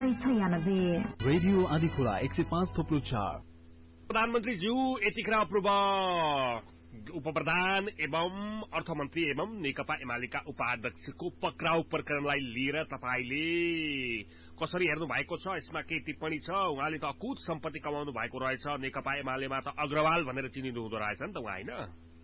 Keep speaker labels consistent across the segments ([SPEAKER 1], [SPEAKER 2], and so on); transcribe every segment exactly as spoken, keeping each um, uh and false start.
[SPEAKER 1] Radio Adhikhola एक सय पाँच थोप्लो चार।
[SPEAKER 2] प्रधानमन्त्रीज्यू यतिखेर पूर्व उप प्रधान एवं अर्थमन्त्री एवं नेकपा एमालेका उपाध्यक्षको पक्राउ प्रकरणलाई लिएर तपाईले कसरी हेर्नु भएको छ? यसमा के टिप्पणी छ? उहाँले त अकुत सम्पत्ति कमाउनु भएको रहेछ। नेकपा एमालेमा त अग्रवाल भनेर चिनिनु हुँदो रहेछ नि त उहाँ, हैन?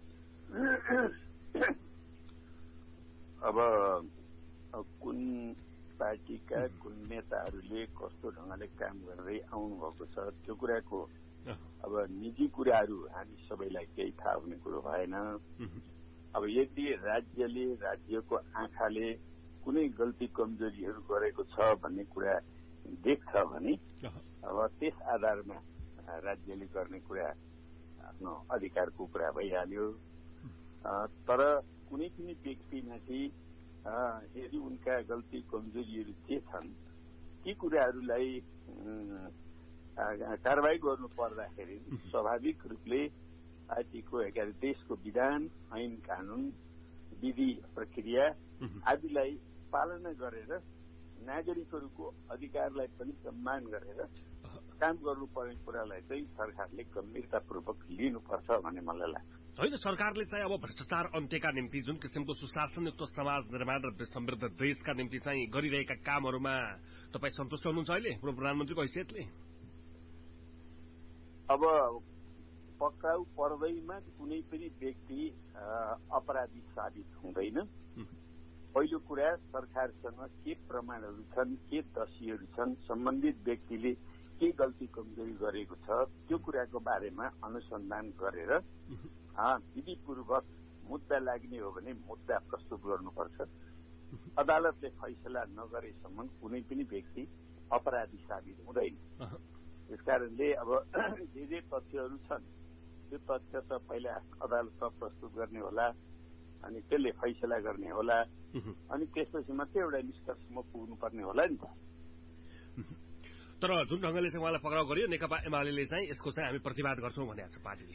[SPEAKER 3] अब कुन पार्टीका कुन नेताहरूले कस्तो ढंगले काम गर्दै आउनु भएको छ त्यो कुराको अब निजी कुराहरू हामी सबैलाई केही थाहा हुने कुरो भएन। अब यदि राज्यले राज्यको आँखाले कुनै गल्ती कमजोरीहरू गरेको छ भन्ने कुरा देख्छ भने अब त्यस आधारमा राज्यले गर्ने कुरा आफ्नो अधिकारको कुरा भइहाल्यो। तर कुनै पनि व्यक्तिमाथि यदि उनका गल्ती कमजोरीहरू के छन् ती कुराहरूलाई कारवाही गर्नु पर्दाखेरि स्वाभाविक रूपले पार्टीको देशको विधान, ऐन कानून, विधि प्रक्रिया आदिलाई पालना गरेर नागरिकहरूको अधिकारलाई पनि सम्मान गरेर काम गर्नुपर्ने कुरालाई चाहिँ सरकारले गम्भीरतापूर्वक लिनुपर्छ भन्ने मलाई लाग्छ।
[SPEAKER 2] होइन, सरकारले चाहिँ अब भ्रष्टाचार अन्त्यका निम्ति जुन किसिमको सुशासनयुक्त समाज निर्माण र समृद्ध देशका निम्ति चाहिँ गरिरहेका कामहरूमा तपाईँ सन्तुष्ट हुनुहुन्छ अहिले पूर्व प्रधानमन्त्रीको हैसियतले?
[SPEAKER 3] अब पक्राउ पर्दैमा कुनै पनि व्यक्ति अपराधी साबित हुँदैन। पहिलो कुरा सरकारसँग के प्रमाणहरू छन्, के दोषीहरू छन्, सम्बन्धित व्यक्तिले के गल्ती कमजोरी गरेको छ त्यो कुराको बारेमा अनुसन्धान गरेर विधिपूर्वक मुद्दा लाग्ने हो भने मुद्दा प्रस्तुत गर्नुपर्छ। अदालतले फैसला नगरेसम्म कुनै पनि व्यक्ति अपराधी साबित हुँदैन। त्यसकारणले अब जे जे तथ्यहरू छन् त्यो तथ्य त पहिला अदालतमा प्रस्तुत गर्ने होला, अनि त्यसले फैसला गर्ने होला, अनि त्यसपछि मात्रै एउटा निष्कर्षमा पुग्नुपर्ने होला नि त।
[SPEAKER 2] तर जुन ढंगले चाहिँ उहाँलाई पक्राउ गरियो नेकपा एमाले चाहिँ यसको चाहिँ हामी प्रतिवाद गर्छौं भनेको छ पार्टीले।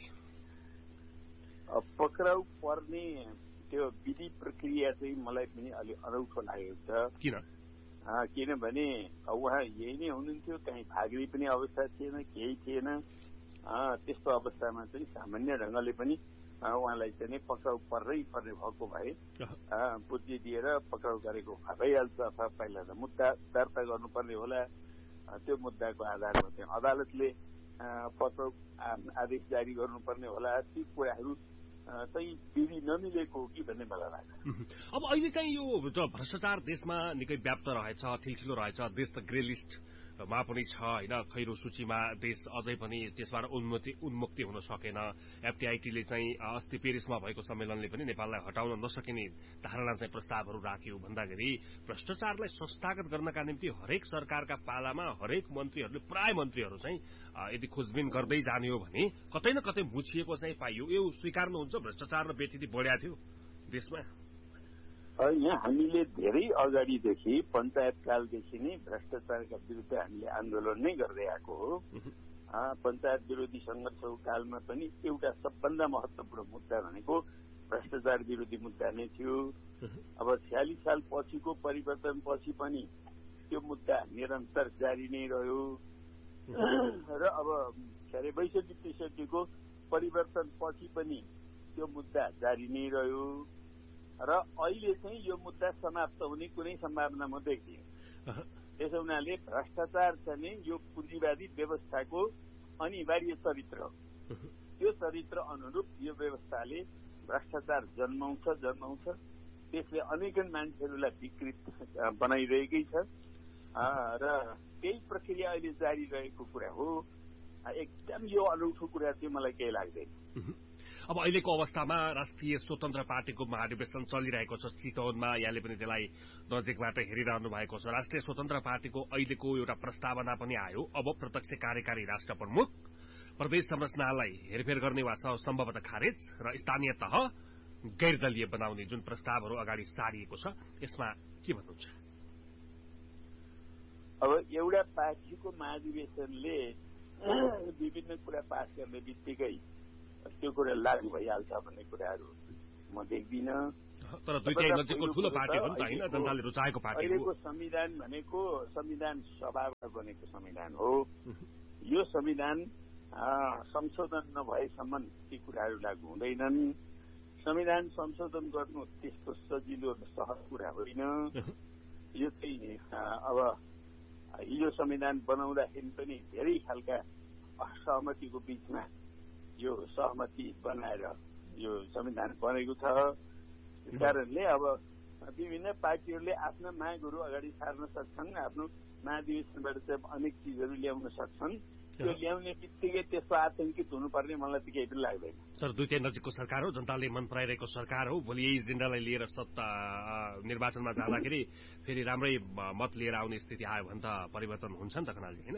[SPEAKER 3] पक्राउ पर्ने त्यो विधि प्रक्रिया चाहिँ मलाई पनि अलि अनौठो लागेको छ।
[SPEAKER 2] किन?
[SPEAKER 3] किनभने उहाँ यही नै हुनुहुन्थ्यो, कहीँ भाग्ने पनि अवस्था थिएन, केही थिएन। त्यस्तो अवस्थामा चाहिँ सामान्य ढंगले पनि उहाँलाई चाहिँ पक्राउ पर्नै पर्ने भएको भए बुद्धि दिएर पक्राउ गरेको भइहाल्छ। अथवा पहिला त मुद्दा दर्ता गर्नुपर्ने होला, त्यो मुद्दाको आधारमा चाहिँ अदालतले पक्राउ आदेश जारी गर्नुपर्ने होला। ती कुराहरू चाहिँ विधि नमिलेको हो कि भन्ने मलाई लाग्छ।
[SPEAKER 2] अब अहिले चाहिँ यो भ्रष्टाचार देशमा निकै व्याप्त रहेछ, ठिलठिलो रहेछ। देश त ग्रे लिस्टमा पनि छ, होइन? खैरो सूचीमा देश अझै पनि त्यसबाट उन्मुक्ति उन्मुक्ति हुन सकेन। एफटीआईटीले चाहिँ अस्ति पेरिसमा भएको सम्मेलनले पनि नेपाललाई हटाउन नसकिने धारणा चाहिँ प्रस्तावहरू राख्यो। भन्दाखेरि भ्रष्टाचारलाई संस्थागत गर्नका निम्ति हरेक सरकारका पालामा हरेक मन्त्रीहरूले प्राय मन्त्रीहरू चाहिँ यदि खोजबिन गर्दै जाने हो भने कतै न कतै मुछिएको चाहिँ पाइयो। यो स्वीकार्नुहुन्छ? भ्रष्टाचार र व्यतिथि बढ्या थियो देशमा?
[SPEAKER 3] यहाँ हामीले धेरै अगाडिदेखि पञ्चायत कालदेखि नै भ्रष्टाचारका विरुद्ध हामीले आन्दोलन नै गर्दै आएको हो। पञ्चायत विरोधी संघर्षको कालमा पनि एउटा सबभन्दा महत्वपूर्ण मुद्दा भनेको भ्रष्टाचार विरोधी मुद्दा नै थियो। अब छयालिस साल पछिको परिवर्तन पछि पनि त्यो मुद्दा निरन्तर जारी नै रह्यो र अब के अरे बैसठी त्रिसठीको परिवर्तन पछि पनि त्यो मुद्दा जारी नै रह्यो र अहिले चाहिँ यो मुद्दा समाप्त हुने कुनै सम्भावना म देख्दिनँ। त्यसो हुनाले भ्रष्टाचार चाहिँ यो पुँजीवादी व्यवस्थाको अनिवार्य चरित्र हो। त्यो चरित्र अनुरूप यो व्यवस्थाले भ्रष्टाचार जन्माउँछ जन्माउँछ त्यसले अनेकन मान्छेहरूलाई विकृत बनाइरहेकै छ र त्यही प्रक्रिया अहिले जारी रहेको कुरा हो। एकदम यो अनौठो कुरा चाहिँ मलाई केही लाग्दैन।
[SPEAKER 2] अब अहिलेको अवस्थामा राष्ट्रिय स्वतन्त्र पार्टीको महाधिवेशन चलिरहेको छ चितवनमा। यहाँले पनि त्यसलाई नजिकबाट हेरिरहनु भएको छ। राष्ट्रिय स्वतन्त्र पार्टीको अहिलेको एउटा प्रस्तावना पनि आयो। अब प्रत्यक्ष कार्यकारी राष्ट्र प्रमुख प्रदेश संरचनालाई हेरफेर गर्ने वा सम्भवतः खारेज र स्थानीय तह गैर दलीय बनाउने जुन प्रस्तावहरू अगाडि सारिएको छ, यसमा के भन्नुहुन्छ?
[SPEAKER 3] अब एउटा पार्टीको महाधिवेशनले विभिन्न कुरा पास गर्ने बित्तिकै त्यो कुरा लागू भइहाल्छ भन्ने कुराहरू म देख्दिनँ।
[SPEAKER 2] तर दुईटै नजिकको ठूलो पार्टी हो नि त हैन, जनताले रुचाएको पार्टी हो।
[SPEAKER 3] अहिलेको संविधान भनेको संविधान सभाबाट बनेको संविधान हो। यो संविधान संशोधन नभएसम्म ती कुराहरू लागू हुँदैनन्। संविधान संशोधन गर्नु त्यस्तो सजिलो र सहज कुरा होइन। यो चाहिँ अब हिजो संविधान बनाउँदाखेरि पनि धेरै खालका असहमतिको बीचमा यो सहमति बनाएर यो संविधान बनेको छ। त्यस कारणले अब विभिन्न पार्टीहरूले आफ्ना मागहरू अगाडि सार्न सक्छन्, आफ्नो महाधिवेशनबाट चाहिँ अनेक चिजहरू ल्याउन सक्छन्। त्यो ल्याउने बित्तिकै त्यसको आतंकित हुनुपर्ने मलाई त केही पनि लाग्दैन।
[SPEAKER 2] सर, दुईटै नजिकको सरकार हो, जनताले मन पराइरहेको सरकार हो। भोलि यही एजेन्डालाई लिएर सत्ता निर्वाचनमा जाँदाखेरि फेरि राम्रै मत लिएर आउने स्थिति आयो भने त परिवर्तन हुन्छ नि त खनालजी, होइन?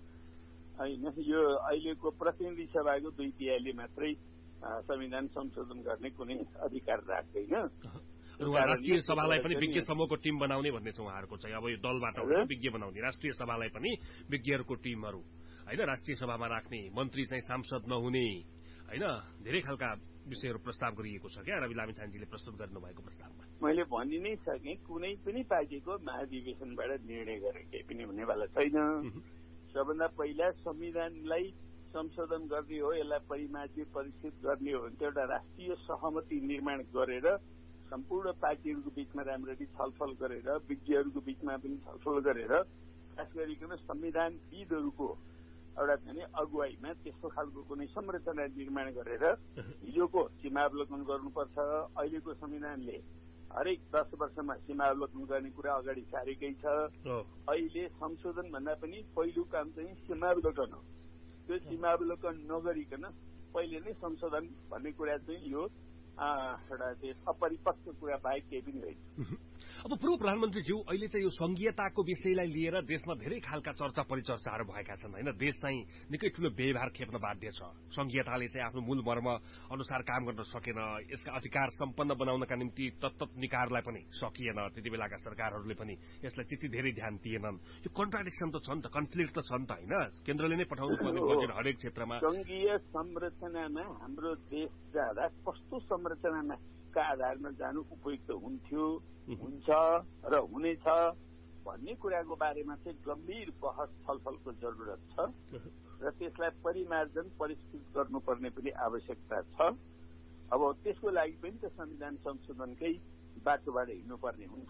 [SPEAKER 3] होइन, यो अहिलेको प्रतिनिधि सभाको दुई तिहाईले मात्रै संविधान संशोधन गर्ने कुनै अधिकार राख्दैन।
[SPEAKER 2] राष्ट्रिय सभालाई पनि विज्ञ समूहको टिम बनाउने भन्ने छ उहाँहरूको चाहिँ। अब यो दलबाट विज्ञ बनाउने राष्ट्रिय सभालाई पनि विज्ञहरूको टिमहरू होइन, राष्ट्रिय सभामा राख्ने, मन्त्री चाहिँ सांसद नहुने होइन, धेरै खालका विषयहरू प्रस्ताव गरिएको छ क्या रवि लामिछानेजीले प्रस्तुत गर्नुभएको प्रस्तावमा।
[SPEAKER 3] मैले भनि नै सकेँ, कुनै पनि पार्टीको महाधिवेशनबाट निर्णय गरेर केही पनि हुनेवाला छैन। सबभन्दा पहिला संविधानलाई संशोधन गर्ने हो, यसलाई परिमार्जित परिष्कृत गर्ने हो भने एउटा राष्ट्रिय सहमति निर्माण गरेर सम्पूर्ण पार्टीहरूको बीचमा राम्ररी छलफल गरेर, विज्ञहरूको बीचमा पनि छलफल गरेर, खास गरिकन संविधानविदहरूको एउटा चाहिँ अगुवाईमा त्यस्तो खालको कुनै संरचना निर्माण गरेर हिजोको सीमावलोकन गर्नुपर्छ। अहिलेको संविधानले हरेक दस वर्षमा सीमावलोकन गर्ने कुरा अगाडि सारेकै छ। अहिले संशोधन भन्दा पनि पहिलो काम चाहिँ सीमावलोकन हो। त्यो सीमावलोकन नगरिकन पहिले नै संशोधन भन्ने कुरा चाहिँ यो एउटा अपरिपक्व कुरा बाहेक केही पनि होइन।
[SPEAKER 2] अब पूर्व प्रधानमन्त्रीज्यू, अहिले चाहिँ यो संघीयताको विषयलाई लिएर देशमा धेरै खालका चर्चा परिचर्चाहरू भएका छन् होइन। देश चाहिँ निकै ठूलो व्यवहार खेप्न बाध्य छ। संघीयताले चाहिँ आफ्नो मूल मर्म अनुसार काम गर्न सकेन, यसका अधिकार सम्पन्न बनाउनका निम्ति तत्त निकायलाई पनि सकिएन। त्यति बेलाका सरकारहरूले पनि यसलाई त्यति धेरै ध्यान दिएनन्। यो कन्ट्राडिक्सन त छ नि त, कन्फ्लिक्ट त छ नि त होइन। केन्द्रले नै पठाउनु पर्ने बजेट हरेक क्षेत्रमा।
[SPEAKER 3] संघीय संरचनामा हाम्रो देश जाँदा कस्तो संरचनामा का आधारमा जानु उपयुक्त हुन्थ्यो, हुन्छ र हुनेछ भन्ने कुराको बारेमा चाहिँ गम्भीर बहस छलफलको जरुरत छ र त्यसलाई परिमार्जन परिष्कृत गर्नुपर्ने पनि आवश्यकता छ। अब त्यसको लागि पनि त संविधान संशोधनकै बाटोबाट हिँड्नुपर्ने हुन्छ।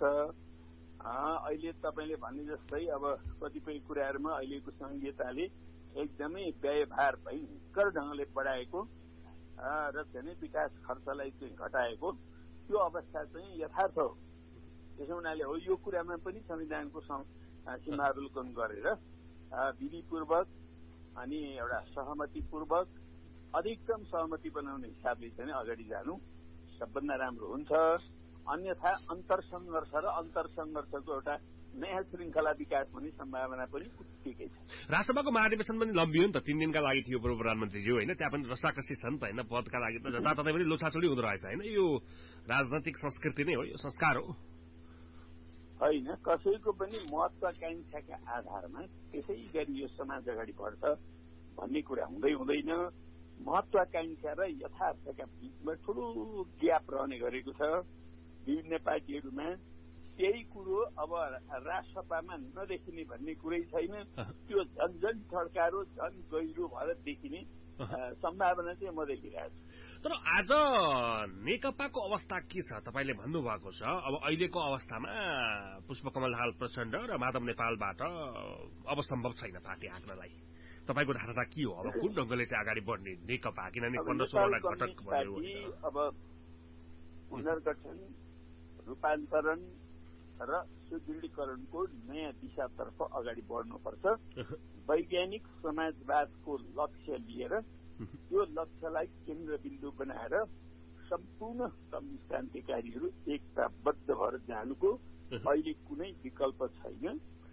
[SPEAKER 3] अहिले तपाईँले भने जस्तै अब कतिपय कुराहरूमा अहिलेको संघीयताले एकदमै व्ययभार भयङ्कर ढङ्गले बढाएको र चाहिँ विकास खर्चलाई चाहिँ घटाएको त्यो अवस्था चाहिँ यथार्थ हो। त्यसो हुनाले हो यो कुरामा पनि संविधानको सीमावलोकन गरेर विधिपूर्वक अनि एउटा सहमतिपूर्वक अधिकतम सहमति बनाउने हिसाबले चाहिँ अगाडि जानु सबभन्दा राम्रो हुन्छ। अन्यथा अन्तरसङ्घर्ष र अन्तरसङ्घर्षको एउटा नयाँ श्रृङ्खला विकास हुने सम्भावना पनि उत्तिकै छ।
[SPEAKER 2] राष्ट्रसभाको महाधिवेशन पनि लम्बियो नि त, तीन दिनका लागि थियो पूर्व प्रधानमन्त्रीज्यू होइन। त्यहाँ पनि रसाकसी छ नि त होइन, पदका लागि त जताततै पनि लोछाछोडी हुँदो रहेछ होइन। यो राजनैतिक संस्कृति नै हो, यो संस्कार हो
[SPEAKER 3] होइन। कसैको पनि महत्वाकांक्षाका आधारमा त्यसै गरी यो समाज अगाडि बढ्छ भन्ने कुरा हुँदै हुँदैन। महत्वाकांक्षा र यथार्थका बिचमा ठुलो ग्याप रहने गरेको छ विभिन्न पार्टीहरूमा। त्यही कुरो अब राजसभामा नदेखिने भन्ने कुरै छैन। त्यो झन् झन् ठड्कारो झन् गहिरो भएर देखिने सम्भावना चाहिँ म देखिरहेको छु।
[SPEAKER 2] तर आज नेकपाको अवस्था के छ तपाईँले भन्नुभएको छ। अब अहिलेको अवस्थामा पुष्पकमल दाहाल प्रचण्ड र माधव नेपालबाट अब सम्भव छैन पार्टी हाँक्नलाई। तपाईँको धारणा के हो? अब कुन ढङ्गले चाहिँ अगाडि बढ्ने नेकपा, किनभने पन्ध्र सोह्रवटा घटक भयो।
[SPEAKER 3] अब पुनर्गठन, रूपान्तरण र सुदृढीकरणको नयाँ दिशातर्फ अगाडि बढ्नुपर्छ। वैज्ञानिक समाजवादको लक्ष्य लिएर त्यो लक्ष्यलाई केन्द्रबिन्दु बनाएर सम्पूर्ण कम्युनिस्ट क्रान्तिकारीहरू एकताबद्ध भएर जानुको अहिले कुनै विकल्प छैन।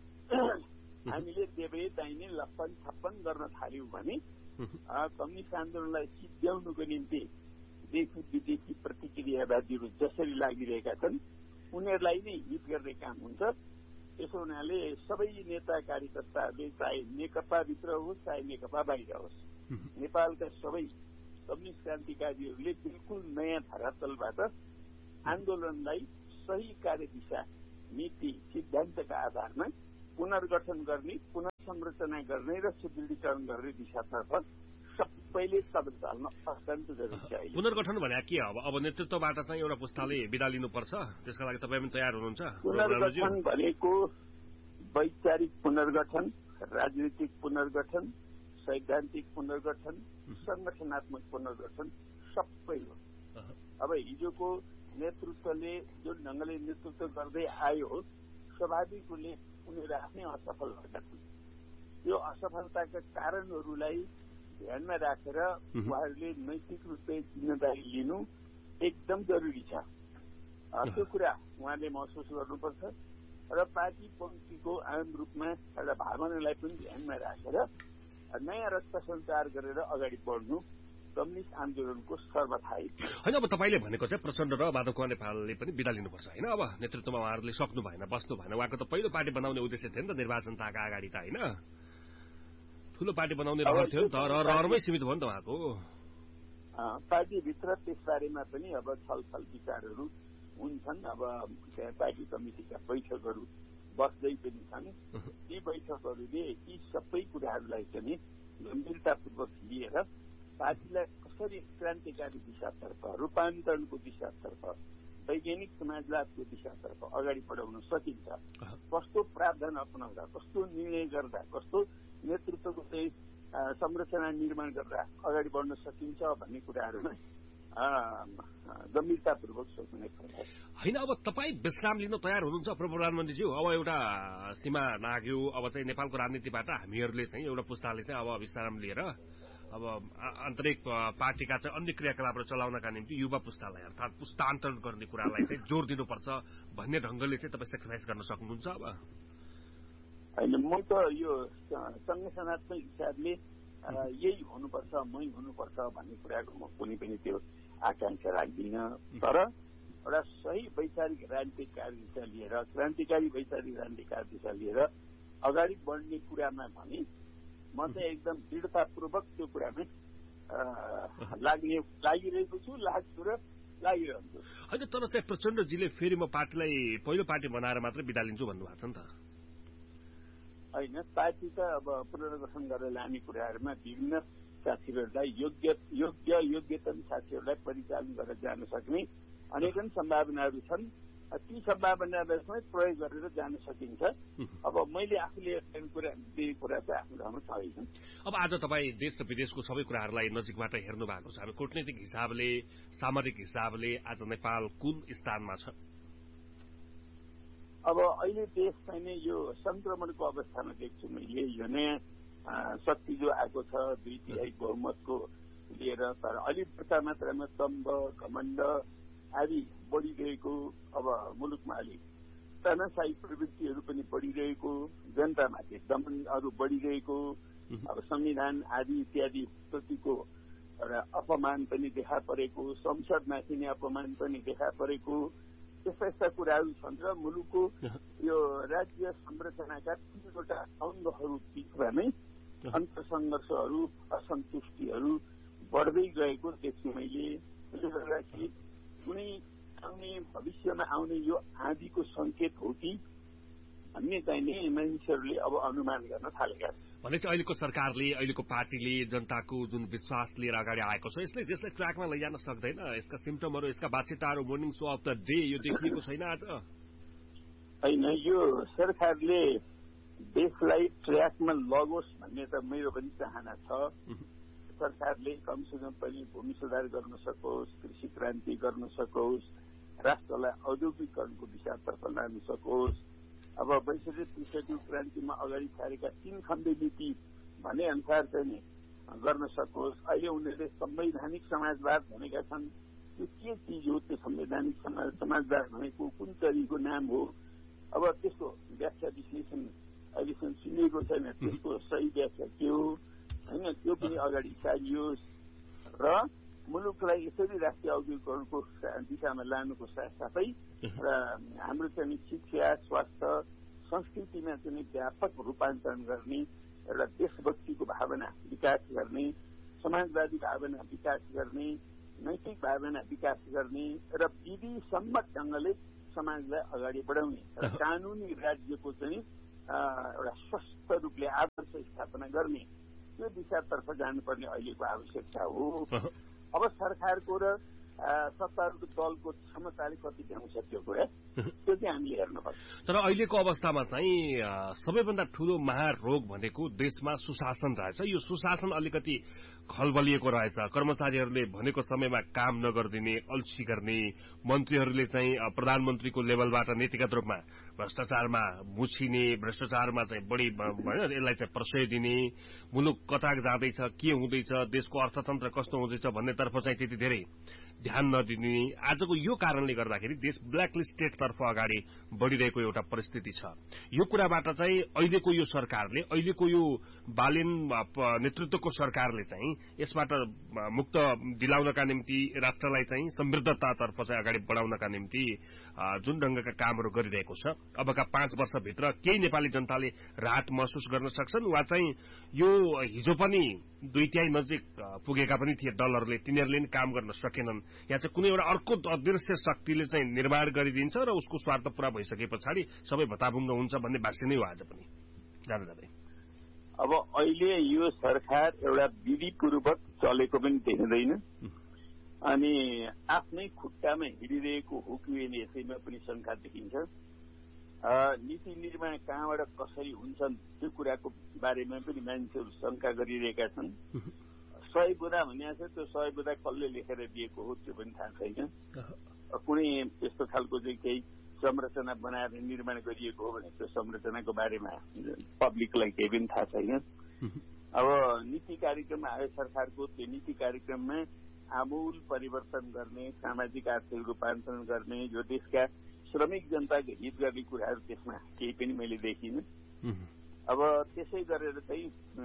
[SPEAKER 3] हामीले देब्रे दाहिने लप्पन छप्पन गर्न थाल्यौँ भने कम्युनिस्ट आन्दोलनलाई सिद्ध्याउनुको निम्ति देशी विदेशी प्रतिक्रियावादीहरू जसरी लागिरहेका छन् उनीहरूलाई नै हित गर्ने काम हुन्छ। त्यसो हुनाले सबै नेता कार्यकर्ताहरूले चाहे नेकपाभित्र होस् चाहे नेकपा बाहिर होस्, नेपालका सबै कम्युनिस्ट क्रान्तिकारीहरूले बिल्कुल नयाँ धरातलबाट आन्दोलनलाई सही कार्यदिशा नीति सिद्धान्तका आधारमा पुनर्गठन गर्ने पुनर्संरचना गर्ने र सुदृढीकरण गर्ने दिशातर्फ सबैले कदम चाल्न अत्यन्त जरुरी छ।
[SPEAKER 2] पुनर्गठन भने के अब अब नेतृत्वबाट चाहिँ एउटा पुस्ताले बिदा लिनुपर्छ, त्यसका लागि तपाईँ पनि तयार हुनुहुन्छ?
[SPEAKER 3] पुनर्गठन भनेको वैचारिक पुनर्गठन, राजनीतिक पुनर्गठन, सैद्धान्तिक पुनर्गठन, संगठनात्मक पुनर्गठन सबै हो। अब हिजोको नेतृत्वले जुन ढङ्गले नेतृत्व गर्दै आयो स्वाभाविक रूपले उनीहरू आफ्नै असफल भएका छन्। यो असफलताका कारणहरूलाई ध्यानमा राखेर उहाँहरूले नैतिक रूपले जिम्मेदारी लिनु एकदम जरुरी छ। त्यो कुरा उहाँले महसुस गर्नुपर्छ र पार्टी पङ्क्तिको आम रूपमा एउटा भावनालाई पनि ध्यानमा राखेर नयाँ रक्त सञ्चार गरेर अगाडि बढ्नु कम्युनिस्ट आन्दोलनको सर्वथायी
[SPEAKER 2] होइन। अब तपाईँले भनेको चाहिँ प्रचण्ड र माधव कुमार नेपालले पनि बिदा लिनुपर्छ होइन? अब नेतृत्वमा उहाँहरूले सक्नु भएन, बस्नु भएन। उहाँको त पहिलो पार्टी बनाउने उद्देश्य थियो नि त, निर्वाचन ताका अगाडि त होइन? ठुलो पार्टी बनाउने रहर थियो नि त, र रहरमै सीमित भयो नि त उहाँको।
[SPEAKER 3] पार्टीभित्र त्यसबारेमा पनि अब छलफल विचारहरू हुन्छन्। अब पार्टी कमिटीका बैठकहरू बस्दै पनि छन्। यी बैठकहरूले यी सबै कुराहरूलाई पनि गम्भीरतापूर्वक लिएर पार्टीलाई कसरी क्रान्तिकारी दिशातर्फ, रूपान्तरणको दिशातर्फ, वैज्ञानिक समाजवादको दिशातर्फ अगाडि बढाउन सकिन्छ, कस्तो प्रावधान अपनाउँदा, कस्तो निर्णय गर्दा, कस्तो नेतृत्वको चाहिँ संरचना निर्माण गर्दा अगाडि बढ्न सकिन्छ भन्ने कुराहरूमा गम्भीरतापूर्वक सोच्ने
[SPEAKER 2] होइन। अब तपाईँ विश्राम लिन तयार हुनुहुन्छ प्रधानमन्त्रीज्यू? अब एउटा सीमा नाग्यो, अब चाहिँ नेपालको राजनीतिबाट हामीहरूले चाहिँ एउटा पुस्ताले चाहिँ अब विश्राम लिएर अब आन्तरिक पार्टीका चाहिँ अन्य क्रियाकलापहरू चलाउनका निम्ति युवा पुस्तालाई अर्थात् पुस्तान्तरण गर्ने कुरालाई चाहिँ जोड़ दिनुपर्छ भन्ने ढङ्गले चाहिँ तपाईँ सेक्रिफाइस गर्न सक्नुहुन्छ? अब
[SPEAKER 3] होइन, म त यो संगठनात्मक हिसाबले यही हुनुपर्छ, मै हुनुपर्छ भन्ने कुराको म कुनै पनि त्यो आकांक्षा राख्दिनँ। तर एउटा सही वैचारिक राजनीतिक कार्यदिशा लिएर, क्रान्तिकारी वैचारिक राजनीतिक कार्यदिशा लिएर अगाडि बढ्ने कुरामा भने म चाहिँ एकदम दृढतापूर्वक त्यो कुरामा लाग्ने लागिरहेको छु, लाग्छु र लागिरहन्छु।
[SPEAKER 2] होइन, तर चाहिँ प्रचण्डजीले फेरि म पार्टीलाई पहिलो पार्टी बनाएर मात्रै बिदा लिन्छु भन्नुभएको छ नि त?
[SPEAKER 3] होइन, पार्टी त अब पुनर्गठन गरेर लाने कुराहरूमा विभिन्न साथीहरूलाई योग्य योग्य योग्यतम साथीहरूलाई परिचालन गरेर जान सक्ने अनेकन सम्भावनाहरू छन्। ती सम्भावनाहरूलाई प्रयोग गरेर जान सकिन्छ। अब मैले आफूले कुरा दिने कुरा चाहिँ आफ्नो ठाउँमा छैन।
[SPEAKER 2] अब आज तपाईँ देश र विदेशको सबै कुराहरूलाई नजिकबाट हेर्नु भएको छ। हामी कूटनीतिक हिसाबले, सामरिक हिसाबले आज नेपाल कुन स्थानमा छ?
[SPEAKER 3] अब अहिले देश चाहिँ यो संक्रमणको अवस्थामा देख्छु मैले। यो नयाँ शक्ति जो आएको छ दुई तिहाई बहुमतको लिएर, तर अलिक बढ्ता मात्रामा दम्भ घमण्ड आदि बढिरहेको, अब मुलुकमा अलिक तानाशाही प्रवृत्तिहरू पनि बढिरहेको, जनतामाथि दमनहरू बढिरहेको, अब संविधान आदि इत्यादि प्रतिको एउटा अपमान पनि देखा परेको, संसदमाथि नै अपमान पनि देखा परेको, यस्ता यस्ता कुराहरू छन् र मुलुकको यो राज्य संरचनाका तीनवटा अङ्गहरू बिचमा नै अन्तसङ्घर्षहरू, असन्तुष्टिहरू बढ्दै गएको देख्छु मैले। त्यसले गर्दाखेरि कुनै आउने भविष्यमा आउने यो आँधीको संकेत हो कि भन्ने चाहिँ नि मानिसहरूले अब अनुमान गर्न थालेका छन्।
[SPEAKER 2] भनेपछि अहिलेको सरकारले, अहिलेको पार्टीले जनताको जुन विश्वास लिएर अगाडि आएको छ, यसले देशलाई ट्र्याकमा लैजान सक्दैन? यसका सिम्टमहरू, यसका बाध्यताहरू, morning so of the day यो देखिएको छैन आज?
[SPEAKER 3] होइन, यो सरकारले देशलाई ट्र्याकमा लगोस् भन्ने त मेरो पनि चाहना छ। सरकारले कमसेकम पनि भूमि सुधार गर्न सकोस्, कृषि क्रान्ति गर्न सकोस्, राष्ट्रलाई औद्योगिकरणको दिशातर्फ लान सकोस्। अब वैश्विक त्रिशती क्रान्तिमा अगाडि सारेका तीन खण्डी नीति भने अनुसार चाहिँ गर्न सकोस्। अहिले उनीहरूले संवैधानिक समाजवाद भनेका छन्। त्यो के चिज हो? त्यो संवैधानिक समाज समाजवाद भनेको कुन तरिको नाम हो? अब त्यसको व्याख्या विश्लेषण अहिलेसम्म सुनिएको छैन। त्यसको सही व्याख्या के हो होइन, त्यो पनि अगाडि सारियोस् र मुलुकलाई यसरी राष्ट्रिय औद्योगिकरणको दिशामा लानुको साथसाथै र हाम्रो चाहिँ शिक्षा, स्वास्थ्य, संस्कृतिमा चाहिँ व्यापक रूपान्तरण गर्ने, एउटा देशभक्तिको भावना विकास गर्ने, समाजवादी भावना विकास गर्ने, नैतिक भावना विकास गर्ने र विधि सम्मत ढङ्गले समाजलाई अगाडि बढाउने र कानुनी राज्यको चाहिँ एउटा स्वस्थ रूपले आदर्श स्थापना गर्ने त्यो दिशातर्फ जानुपर्ने अहिलेको आवश्यकता हो। अब सरकारको र सत्तारूढ दलको क्षमताले कति भ्याउँछ त्यो कुरा त्यो चाहिँ हामीले हेर्नुपर्छ।
[SPEAKER 2] तर अहिलेको अवस्थामा चाहिँ सबैभन्दा ठूलो महारोग भनेको देशमा सुशासन रहेछ। यो सुशासन अलिकति खलबलिएको रहेछ। कर्मचारीहरूले भनेको समयमा काम नगरिदिने, अल्छी गर्ने, मन्त्रीहरूले चाहिँ प्रधानमन्त्रीको लेभलबाट नीतिगत रूपमा भ्रष्टाचारमा मुछिने, भ्रष्टाचारमा चाहिँ बढी यसलाई चाहिँ प्रशय दिने, मुलुक कता जाँदैछ, के हुँदैछ, देशको अर्थतन्त्र कस्तो हुँदैछ भन्नेतर्फ चाहिँ त्यति धेरै ध्यान नदिने, आजको यो कारणले गर्दाखेरि देश ब्ल्याकलिस्टेडतर्फ अगाडि बढ़िरहेको एउटा परिस्थिति छ। यो कुराबाट चाहिँ अहिलेको यो सरकारले, अहिलेको यो बालेन नेतृत्वको सरकारले चाहिँ यसबाट मुक्त दिलाउनका निम्ति, राष्ट्रलाई चाहिँ समृद्धतातर्फ चाहिँ अगाडि बढाउनका निम्ति जुन ढंगका कामहरू गरिरहेको छ, अबका पाँच वर्षभित्र केही नेपाली जनताले राहत महसुस गर्न सक्छन् वा चाहिँ यो हिजो पनि दुई तिहाई नजिक पुगेका पनि थिए दलहरूले, तिनीहरूले नि काम गर्न सकेनन्। यहाँ चाहिँ कुनै एउटा अर्को अदृश्य शक्तिले चाहिँ निर्माण गरिदिन्छ र उसको स्वार्थ पूरा भइसके पछाडि सबै भताभुङ्ग हुन्छ भन्ने भाष्य नै हो आज पनि। जान जाँदै
[SPEAKER 3] अब अहिले यो सरकार एउटा विधिपूर्वक चलेको पनि देखिँदैन अनि आफ्नै खुट्टामा हिँडिरहेको हो कि यसैमा पनि शंका देखिन्छ। नीति निर्माण कहाँबाट कसरी हुन्छन् त्यो कुराको बारेमा पनि मान्छेहरू शंका गरिरहेका छन्। सय बुदा भनिएको छ, त्यो सय बुदा कसले लेखेर दिएको हो त्यो पनि थाहा छैन। कुनै यस्तो खालको चाहिँ केही संरचना बनाएर निर्माण गरिएको हो भने त्यो संरचनाको बारेमा पब्लिकलाई केही पनि थाहा छैन। अब नीति कार्यक्रम आयो सरकारको, त्यो नीति कार्यक्रममा आमूल परिवर्तन गर्ने, सामाजिक आर्थिक रूपान्तरण गर्ने, यो देशका श्रमिक जनताको हित गर्ने कुराहरू त्यसमा केही पनि मैले देखिनँ। अब त्यसै गरेर चाहिँ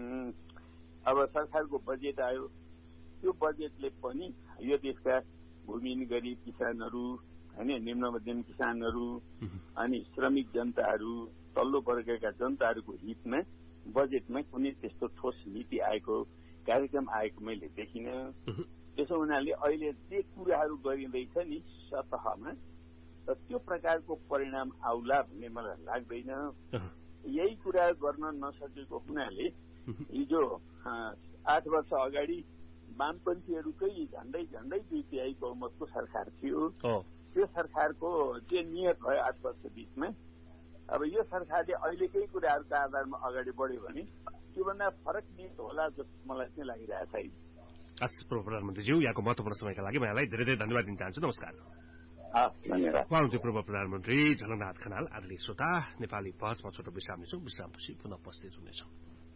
[SPEAKER 3] अब सरकारको बजेट आयो, त्यो बजेटले पनि यो देशका भूमिहीन गरिब किसानहरू, होइन, निम्न मध्यम किसानहरू अनि श्रमिक जनताहरू, तल्लो वर्गका जनताहरूको हितमा बजेटमा कुनै त्यस्तो ठोस नीति आएको, कार्यक्रम आएको मैले देखिनँ। त्यसो हुनाले अहिले जे कुराहरू गरिँदैछ नि सतहमा, त्यो प्रकारको परिणाम आउला भन्ने मलाई लाग्दैन। यही कुरा गर्न नसकेको हुनाले हिजो आठ वर्ष अगाडि वामपन्थीहरूकै झण्डै झण्डै दुई तिहाई बहुमतको सरकार थियो। त्यो सरकारको जे नियत भयो आठ वर्ष बीचमा, अब यो सरकारले अहिलेकै कुराहरूको आधारमा अगाडि बढ्यो भने त्योभन्दा फरक नियत होला जस्तो मलाई चाहिँ लागिरहेको छैन।
[SPEAKER 2] आशिष प्रधानमन्त्रीज्यू, यहाँको महत्वपूर्ण समयका लागि म यहाँलाई धेरै धेरै धन्यवाद दिन चाहन्छु। नमस्कार।
[SPEAKER 3] धन्यवाद।
[SPEAKER 2] उहाँ पूर्व प्रधानमन्त्री झलनाथ खनाल। आदरणीय श्रोता, नेपाली बहसमा छोटो विश्राम लिन्छौँ। विश्रामपछि पुनः उपस्थित हुनेछौँ।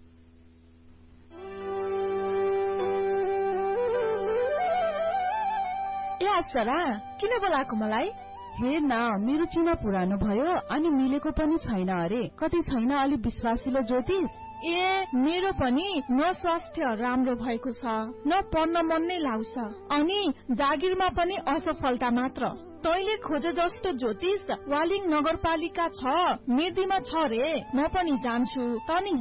[SPEAKER 4] ए अप्सरा, किन बोलाएको मलाई?
[SPEAKER 5] हेर न, मेरो चिना पुरानो भयो अनि मिलेको पनि छैन अरे। कतै छैन अलि विश्वासिलो ज्योतिष?
[SPEAKER 4] ए मेरो पनि न स्वास्थ्य राम्रो भएको छ, न पढ्न मन नै लाग्छ, अनि जागिरमा पनि असफलता मात्र। तैले खोजे जस्तो ज्योतिष वालिङ नगरपालिका छ, मेदीमा छ रे। म पनि जान्छु, तनी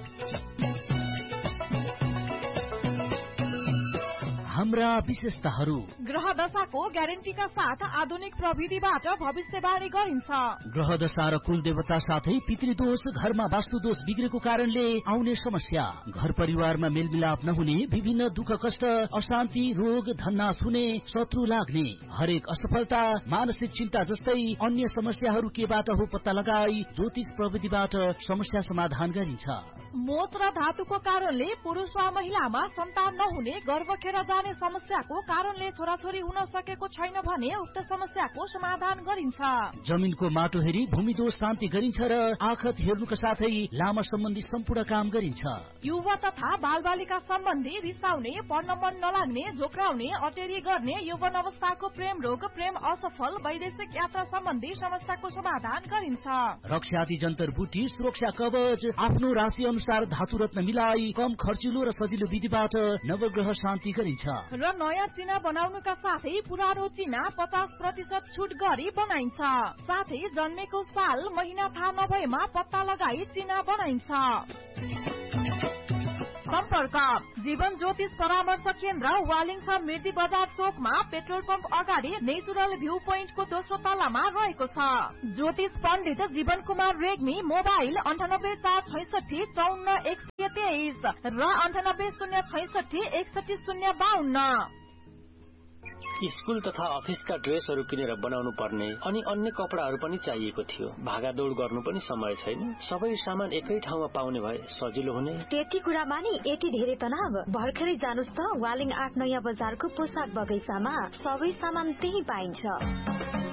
[SPEAKER 6] हाम्रा विशेषताहरू।
[SPEAKER 4] ग्रह दशाको ग्यारेन्टीका साथ आधुनिक प्रविधिबाट भविष्यवाणी गरिन्छ।
[SPEAKER 6] ग्रह दशा र कुल देवता साथै पितृदोष, घरमा वास्तुदोष बिग्रेको कारणले आउने समस्या, घर परिवारमा मेलमिलाप नहुने, विभिन्न दुःख कष्ट, अशान्ति, रोग, धन्नास हुने, शत्रु लाग्ने, हरेक असफलता, मानसिक चिन्ता जस्तै अन्य समस्याहरू केबाट हो पत्ता लगाई ज्योतिष प्रविधिबाट समस्या समाधान गरिन्छ।
[SPEAKER 4] मोच र धातुको कारणले पुरुष वा महिलामा सन्तान नहुने, गर्भ खेर जाने समस्याको कारणले छोराछोरी हुन सकेको छैन भने उक्त समस्याको समाधान गरिन्छ।
[SPEAKER 6] जमिनको माटो हेरी भूमिदोष शान्ति गरिन्छ र आखत हेर्नुका साथै लामा सम्बन्धी सम्पूर्ण काम गरिन्छ।
[SPEAKER 4] युवा तथा बालबालिका सम्बन्धी रिसाउने, पढ्न मन नलाग्ने, झोक्राउने, अटेरी गर्ने, यौवन अवस्थाको प्रेम रोग, प्रेम असफल, वैदेशिक यात्रा सम्बन्धी समस्याको समाधान गरिन्छ।
[SPEAKER 6] रक्षाति जन्तर बुटी, सुरक्षा कवच, आफ्नो राशि अनुसार धातु रत्न मिलाई कम खर्चिलो र सजिलो विधिबाट नवग्रह शान्ति गरिन्छ।
[SPEAKER 4] र नयाँ चिना बनाउनुका साथै पुरानो चिना पचास प्रतिशत छुट गरी बनाइन्छ। साथै जन्मेको साल महिना थाहा नभएमा पत्ता लगाई चिना बनाइन्छ। सम्पर्क सम्पर्क जीवन ज्योतिष परामर्श केन्द्र वालिङ छ मिर्दी बजार चोकमा पेट्रोल पम्प अगाडि नेचुरल भ्यू पोइन्टको दोस्रो तलामा रहेको छ। ज्योतिष पण्डित जीवन कुमार रेग्मी मोबाइल अन्ठानब्बे चार छैसठी चौन्न एक सय तेइस र अन्ठानब्बे शून्य छैसठी एकसठी शून्य बाहन्न।
[SPEAKER 7] स्कूल तथा अफिसका ड्रेसहरू किनेर बनाउनु पर्ने अनि अन्य कपडाहरू पनि चाहिएको थियो। भागादौड गर्नु पनि समय छैन। सबै सामान एकै ठाउँमा पाउने भए सजिलो हुने।
[SPEAKER 8] त्यति कुरामा नि यति धेरै तनाव। भर्खरै जानुस् त वालिङ आठ नयाँ बजारको पोसाक बगैँचामा सबै सामान त्यही पाइन्छ।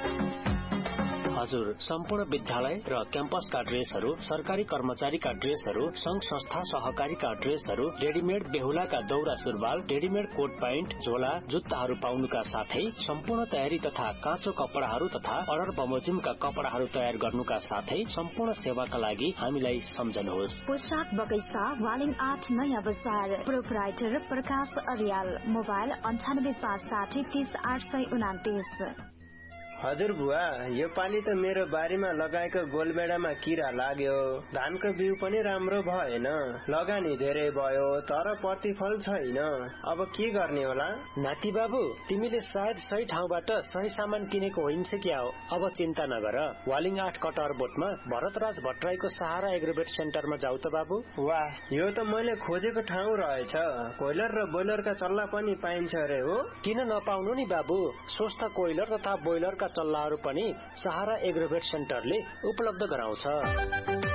[SPEAKER 7] हजुर, सम्पूर्ण विद्यालय र क्याम्पसका ड्रेसहरू, सरकारी कर्मचारीका ड्रेसहरू, संघ संस्था सहकारीका ड्रेसहरू, रेडिमेड बेहुलाका दौरा सुरुवाल, रेडिमेड कोट प्यान्ट, झोला, जुत्ताहरू पाउनुका साथै सम्पूर्ण तयारी तथा काँचो कपडाहरू तथा अर्डर बमोजिमका कपडाहरू तयार गर्नुका साथै सम्पूर्ण सेवाका लागि हामीलाई सम्झनुहोस्।
[SPEAKER 8] पोसाक बगैँचा वालिङ आठ नयाँ बजार। प्रोपराइटर प्रकाश अर्याल। मोबाइल अन्ठानब्बे पाँच साठी तीस आठ सय उनातिस।
[SPEAKER 9] हजुर बुवा, यो पालि त मेरो बारीमा लगाएको गोलबेडामा किरा लाग्यो। धानको बिउ पनि राम्रो भएन। लगानी धेरै भयो तर प्रतिफल छैन। अब के गर्ने होला?
[SPEAKER 7] नाति बाबु, तिमीले सायद सही ठाउँबाट सही सामान किनेको होइन्छ क्या हो। अब चिन्ता नगर। वालिङ आठ कटहर बोटमा भरतराज भट्टराईको सहारा एग्रोवेट सेन्टरमा जाऊ त बाबु।
[SPEAKER 9] वाह, यो त मैले खोजेको ठाउँ रहेछ। कोइलर र बोइलरका चल्ला पनि पाइन्छ अरे हो?
[SPEAKER 7] किन नपाउनु नि बाबु। स्वस्थ कोइलर तथा बोइलरका चल्लाहरू पनि सहारा एग्रोवेट सेन्टरले उपलब्ध गराउँछ।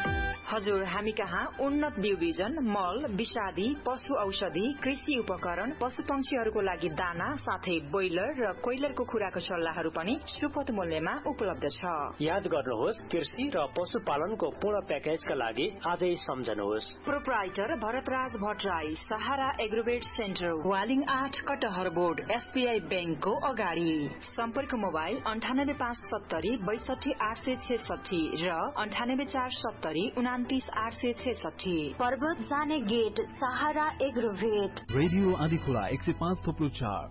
[SPEAKER 10] हजुर, हामी कहाँ उन्नत बिउ बिजन, मल, विषादी, पशु औषधि, कृषि उपकरण, पशु पंक्षीहरूको लागि दाना साथै बोइलर र कोइलरको खुराको सल्लाहहरू पनि सुपथ मूल्यमा उपलब्ध छ।
[SPEAKER 7] याद गर्नुहोस्, कृषि र पशुपालनको पूर्ण प्याकेजका लागि आजै सम्झनुहोस्।
[SPEAKER 10] प्रोपराइटर भरतराज भट्टराई, सहारा एग्रोवेट सेन्टर, वालिङ आठ कटहर बोर्ड, एसबीआई ब्याङ्कको अगाडि। सम्पर्क मोबाइल अन्ठानब्बे पाँच सत्तरी बैसठी आठ सय छेसठी र अन्ठानब्बे चार सत्तरी उना आठ सय छेसठी।
[SPEAKER 8] पर्वत जाने गेट सहारा एग्रोवेट।
[SPEAKER 1] रेडियो आदिखोला एक सय पाँच थोप्लो चार।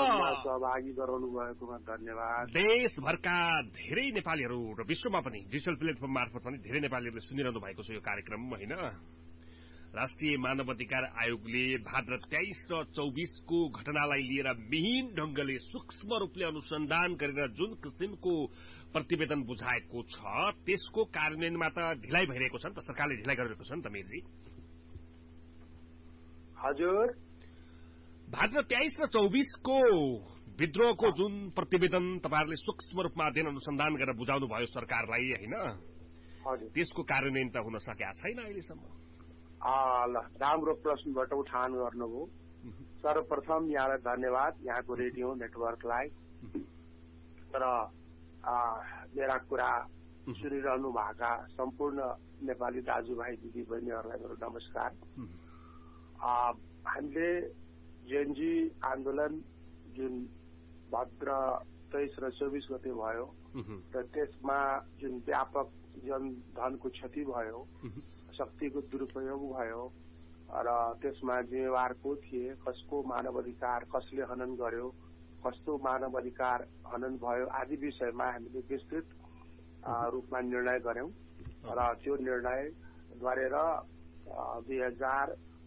[SPEAKER 3] सहभागी गराउनु भएकोमा धन्यवाद।
[SPEAKER 2] देशभरका धेरै नेपालीहरू र विश्वमा पनि डिजिटल प्लेटफर्म मार्फत पनि धेरै नेपालीहरूले सुनिरहनु भएको छ यो कार्यक्रम होइन। राष्ट्रिय मानव अधिकार आयोगले भाद्र तेइस र चौबिसको घटनालाई लिएर विहीन ढंगले सूक्ष्म रूपले अनुसन्धान गरेर जुन किसिमको प्रतिवेदन बुझाएको छ त्यसको कार्यान्वयनमा त ढिलाइ भइरहेको छ नि त। सरकारले ढिलाइ गरिरहेको छ नि त मेजी।
[SPEAKER 3] हजुर,
[SPEAKER 2] भाद्र तेइस र चौबिसको विद्रोहको जुन प्रतिवेदन तपाईँहरूले सूक्ष्म रूपमा अध्ययन अनुसन्धान गरेर बुझाउनु भयो सरकारलाई होइन, त्यसको कार्यान्वयन त हुन सकेका छैन अहिलेसम्म।
[SPEAKER 3] ल, राम्रो प्रश्नबाट उठान गर्नुभयो। सर्वप्रथम यहाँलाई धन्यवाद, यहाँको रेडियो नेटवर्कलाई। र मेरा कुरा सुनिरहनु भएका सम्पूर्ण नेपाली दाजुभाइ दिदी बहिनीहरूलाई मेरो नमस्कार। हामीले जेएनजी आन्दोलन जुन भाद्र तेइस र चौबिस गते भयो र त्यसमा जुन व्यापक जनधनको क्षति भयो, शक्तिको दुरुपयोग भयो र त्यसमा जिम्मेवार को थिए, कसको मानव अधिकार कसले हनन गर्यो, कस्तो मानव अधिकार हनन भयो आदि विषयमा हामीले विस्तृत रूपमा निर्णय गर्यौं र त्यो निर्णय गरेर दुई हजार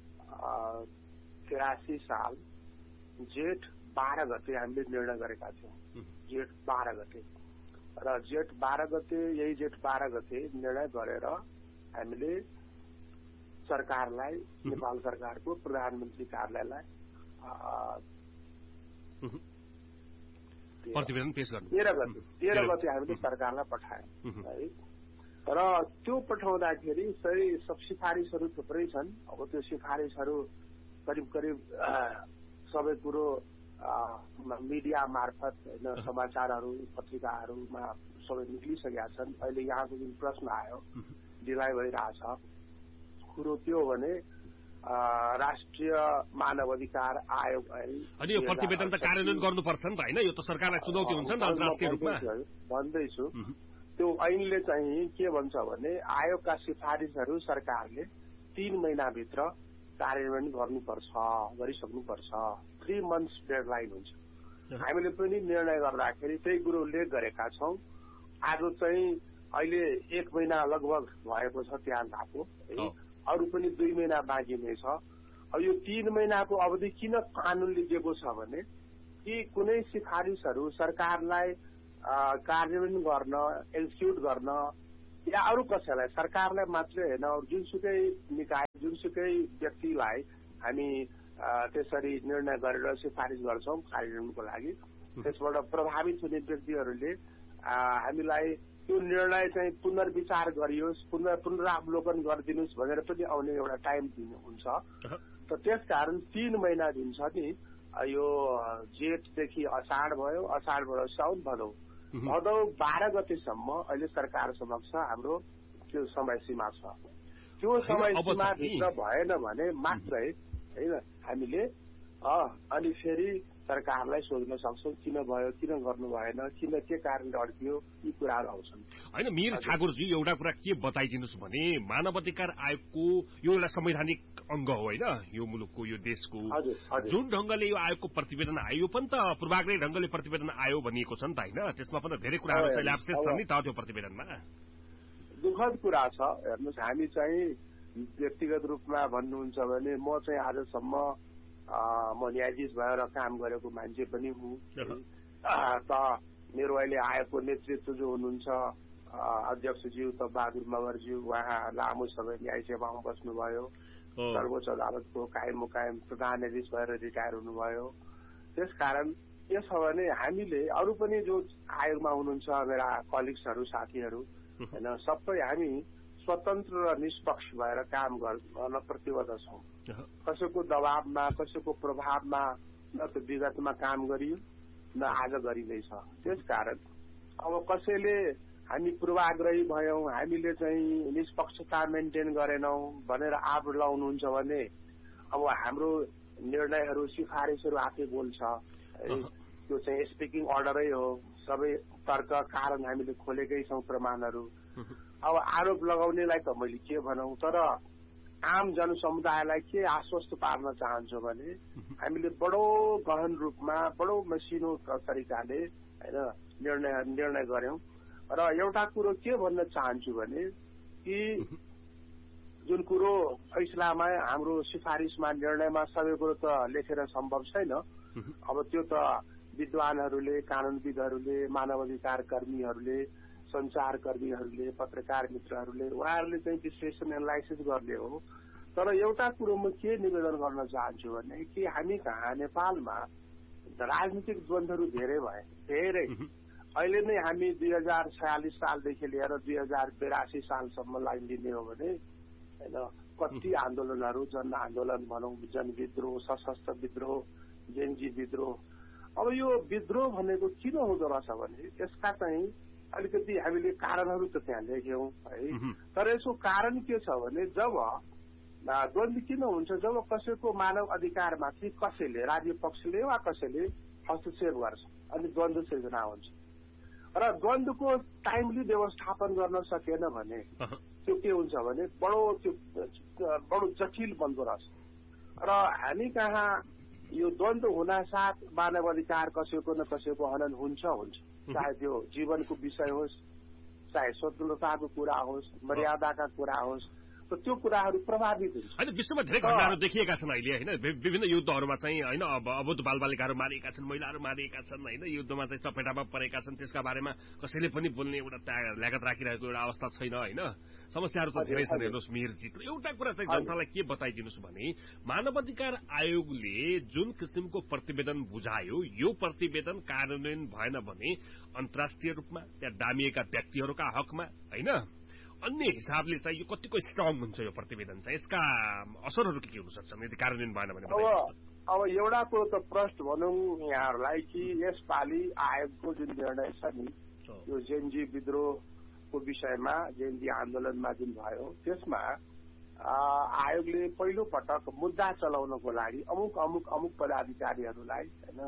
[SPEAKER 3] तिरासी साल जेठ बाह्र गते हामीले निर्णय गरेका थियौं। जेठ बाह्र गते र जेठ बाह्र गते यही जेठ बाह्र गते निर्णय गरेर हामीले सरकारलाई, नेपाल सरकारको प्रधानमन्त्री कार्यालयलाई
[SPEAKER 2] प्रतिवेदन पेश गर्नु
[SPEAKER 3] तेह्र गते तेह्र गते हामीले सरकारलाई पठायौं है। र त्यो पठाउँदाखेरि सही सब सिफारिसहरू थुप्रै छन्। अब त्यो सिफारिसहरू करिब करिब सबै कुरो मिडिया मार्फत होइन, समाचारहरू पत्रिकाहरूमा सबै निक्लिसकेका छन्। अहिले यहाँको जुन प्रश्न आयो ढिलाइ भइरहेछ, कुरो के हो भने राष्ट्रिय मानव अधिकार आयोग है।
[SPEAKER 2] अनि यो प्रतिवेदन त कार्यान्वयन गर्नुपर्छ नि त होइन, यो त सरकारलाई चुनौती हुन्छ नि त अन्तर्राष्ट्रिय रूपमा।
[SPEAKER 3] भन्दैछु त्यो ऐनले चाहिँ के भन्छ भने आयोगका सिफारिसहरू सरकारले तीन महिनाभित्र कार्यान्वयन गर्नुपर्छ, गरिसक्नुपर्छ। थ्री मन्थ्स डेडलाइन हुन्छ। हामीले पनि निर्णय गर्दाखेरि त्यही कुरो उल्लेख गरेका छौं। आज चाहिँ अहिले एक महिना लगभग भएको छ त्यहाँ गएको है।
[SPEAKER 11] अरू पनि दुई महिना बाँकी नै छ। अब यो तीन महिनाको अवधि किन कानूनले दिएको छ भने कि कुनै सिफारिसहरू सरकारलाई कार्यान्वयन गर्न, एक्जिक्युट गर्न या अरू कसैलाई, सरकारलाई मात्रै होइन, जुनसुकै निकाय जुनसुकै व्यक्तिलाई हामी त्यसरी निर्णय गरेर सिफारिस गर्छौँ कार्यान्वयनको लागि। त्यसबाट प्रभावित हुने व्यक्तिहरूले हामीलाई त्यो निर्णय चाहिँ पुनर्विचार गरियोस्, पुनः पुनरावलोकन गरिदिनुहोस् भनेर पनि आउने एउटा टाइम दिनुहुन्छ। त त्यसकारण तीन महिना दिन्छ नि। यो जेठदेखि असाढ भयो, असाढबाट साउन, भदौ भदौ बाह्र गतेसम्म अहिले सरकार समक्ष हाम्रो त्यो समय सीमा छ। त्यो समय सीमा भित्र भएन भने मात्रै होइन हामीले अनि फेरि सरकारलाई सोध्न सक्छौँ किन भयो, किन गर्नु भएन, किन के कारणले अड्कियो, यी कुराहरू आउँछन्।
[SPEAKER 2] होइन मीर ठाकुरजी, एउटा कुरा के बताइदिनुहोस् भने मानव अधिकार आयोगको यो एउटा संवैधानिक अङ्ग हो होइन, यो मुलुकको, यो देशको। जुन ढंगले यो आयोगको प्रतिवेदन आयो पनि त पूर्वाग्रही ढंगले प्रतिवेदन आयो भनिएको छ नि त होइन, त्यसमा पनि धेरै कुराहरू चाहिँ ल्याप्सेस छन् नि त त्यो प्रतिवेदनमा।
[SPEAKER 11] दुःखद कुरा छ। हेर्नुहोस्, हामी चाहिँ व्यक्तिगत रूपमा भन्नुहुन्छ भने म चाहिँ आजसम्म म न्यायाधीश भएर काम गरेको मान्छे पनि हुँ। त मेरो अहिले आयोगको नेतृत्व जो हुनुहुन्छ अध्यक्षज्यू त बहादुर मगरज्यू, उहाँ लामो समय न्याय सेवामा बस्नुभयो, सर्वोच्च अदालतको कायम मुकायम प्रधान न्यायाधीश भएर रिटायर हुनुभयो। त्यसकारण के छ भने हामीले अरू पनि जो आयोगमा हुनुहुन्छ मेरा कलिग्सहरू, साथीहरू होइन, सबै हामी स्वतन्त्र र निष्पक्ष भएर काम गर्न प्रतिबद्ध छौँ। कसैको दबावमा, कसैको प्रभावमा न त विगतमा काम गरियो न आज गरिँदैछ। त्यसकारण अब कसैले हामी पूर्वाग्रही भयौँ, हामीले चाहिँ निष्पक्षता मेन्टेन गरेनौँ भनेर आरोप लगाउनुहुन्छ भने अब हाम्रो निर्णयहरू, सिफारिसहरू आफै बोल्छ। त्यो चाहिँ स्पिकिङ अर्डरै हो। सबै तर्क कारण हामीले खोलेकै छौँ प्रमाणहरू। अब आरोप लगाउनेलाई त मैले के भनौँ, तर आम जनसमुदायलाई के आश्वस्त पार्न चाहन्छु भने हामीले बडो गहन रूपमा, बडो मसिनो तरिकाले होइन निर्णय निर्णय गर्यौं। र एउटा कुरो के भन्न चाहन्छु भने कि जुन कुरो फैसलामा हाम्रो सिफारिसमा निर्णयमा सबै कुरो त लेखेर सम्भव छैन। अब त्यो त विद्वानहरूले, कानूनविदहरूले, मानव अधिकार कर्मीहरूले, संचार कर्मीहरूले, पत्रकार मित्रहरूले उहाँहरूले चाहिँ विश्लेषण एनालाइसिस गर्ने हो। तर एउटा कुरो म के निवेदन गर्न चाहन्छु भने कि हामी कहाँ नेपालमा राजनीतिक द्वन्द्वहरू धेरै भए, धेरै। अहिले नै हामी दुई हजार छयालिस सालदेखि लिएर दुई हजार बेरासी सालसम्मलाई लिने हो भने होइन कति आन्दोलनहरू, जन आन्दोलन भनौँ, जनविद्रोह, सशस्त्र विद्रोह, जेनजी विद्रोह। अब यो विद्रोह भनेको किन हुँदो रहेछ भने यसका चाहिँ अलिकति हामीले कारणहरू त त्यहाँ लेख्यौँ है। तर यसको कारण के छ भने जब द्वन्द्व किन हुन्छ, जब कसैको मानव अधिकारमाथि कसैले, राज्य पक्षले वा कसैले हस्तक्षेप गर्छ अनि द्वन्द्व सिर्जना हुन्छ। र द्वन्द्वको टाइमली व्यवस्थापन गर्न सकेन भने त्यो के हुन्छ भने बडो त्यो बडो जटिल बन्दो रहेछ। र हामी कहाँ यो द्वन्द्व हुनासाथ मानव अधिकार कसैको न कसैको हनन हुन्छ हुन्छ चाहे त्यो जीवनको विषय होस्, चाहे स्वतन्त्रताको कुरा होस्, मर्यादाका कुरा होस्, त त्यो कुराहरू प्रभावित हुन्छ।
[SPEAKER 2] होइन, विश्वमा धेरै घटनाहरू देखिएका छन् अहिले होइन, विभिन्न युद्धहरूमा चाहिँ होइन अब अबोध बालबालिकाहरू मारिएका छन्, महिलाहरू मारिएका छन् होइन, युद्धमा चाहिँ चपेटामा परेका छन्। त्यसका बारेमा कसैले पनि बोल्ने एउटा ल्यागत राखिरहेको एउटा अवस्था छैन होइन। समस्याहरू त धेरै छन्। हेर्नुहोस् मिहिरजी, एउटा कुरा चाहिँ जनतालाई के बताइदिनुहोस् भने मानव अधिकार आयोगले जुन किसिमको प्रतिवेदन बुझायो, यो प्रतिवेदन कार्यान्वयन भएन भने अन्तर्राष्ट्रिय रूपमा त्यहाँ डामिएका व्यक्तिहरूका हकमा होइन अन्य हिसाबले चाहिँ यो कतिको स्ट्रङ हुन्छ यो प्रतिवेदन चाहिँ, यसका असरहरू के के हुन सक्छन् यदि कार्यान्वयन भएन भने?
[SPEAKER 11] अब अब एउटा कुरो त प्रश्न भनौँ यहाँहरूलाई कि यसपालि आयोगको जुन निर्णय छ नि यो जेनजी विद्रोहको विषयमा, जेनजी आन्दोलनमा जुन भयो त्यसमा आयोगले पहिलो पटक मुद्दा चलाउनको लागि अमुक अमुक अमुक पदाधिकारीहरूलाई होइन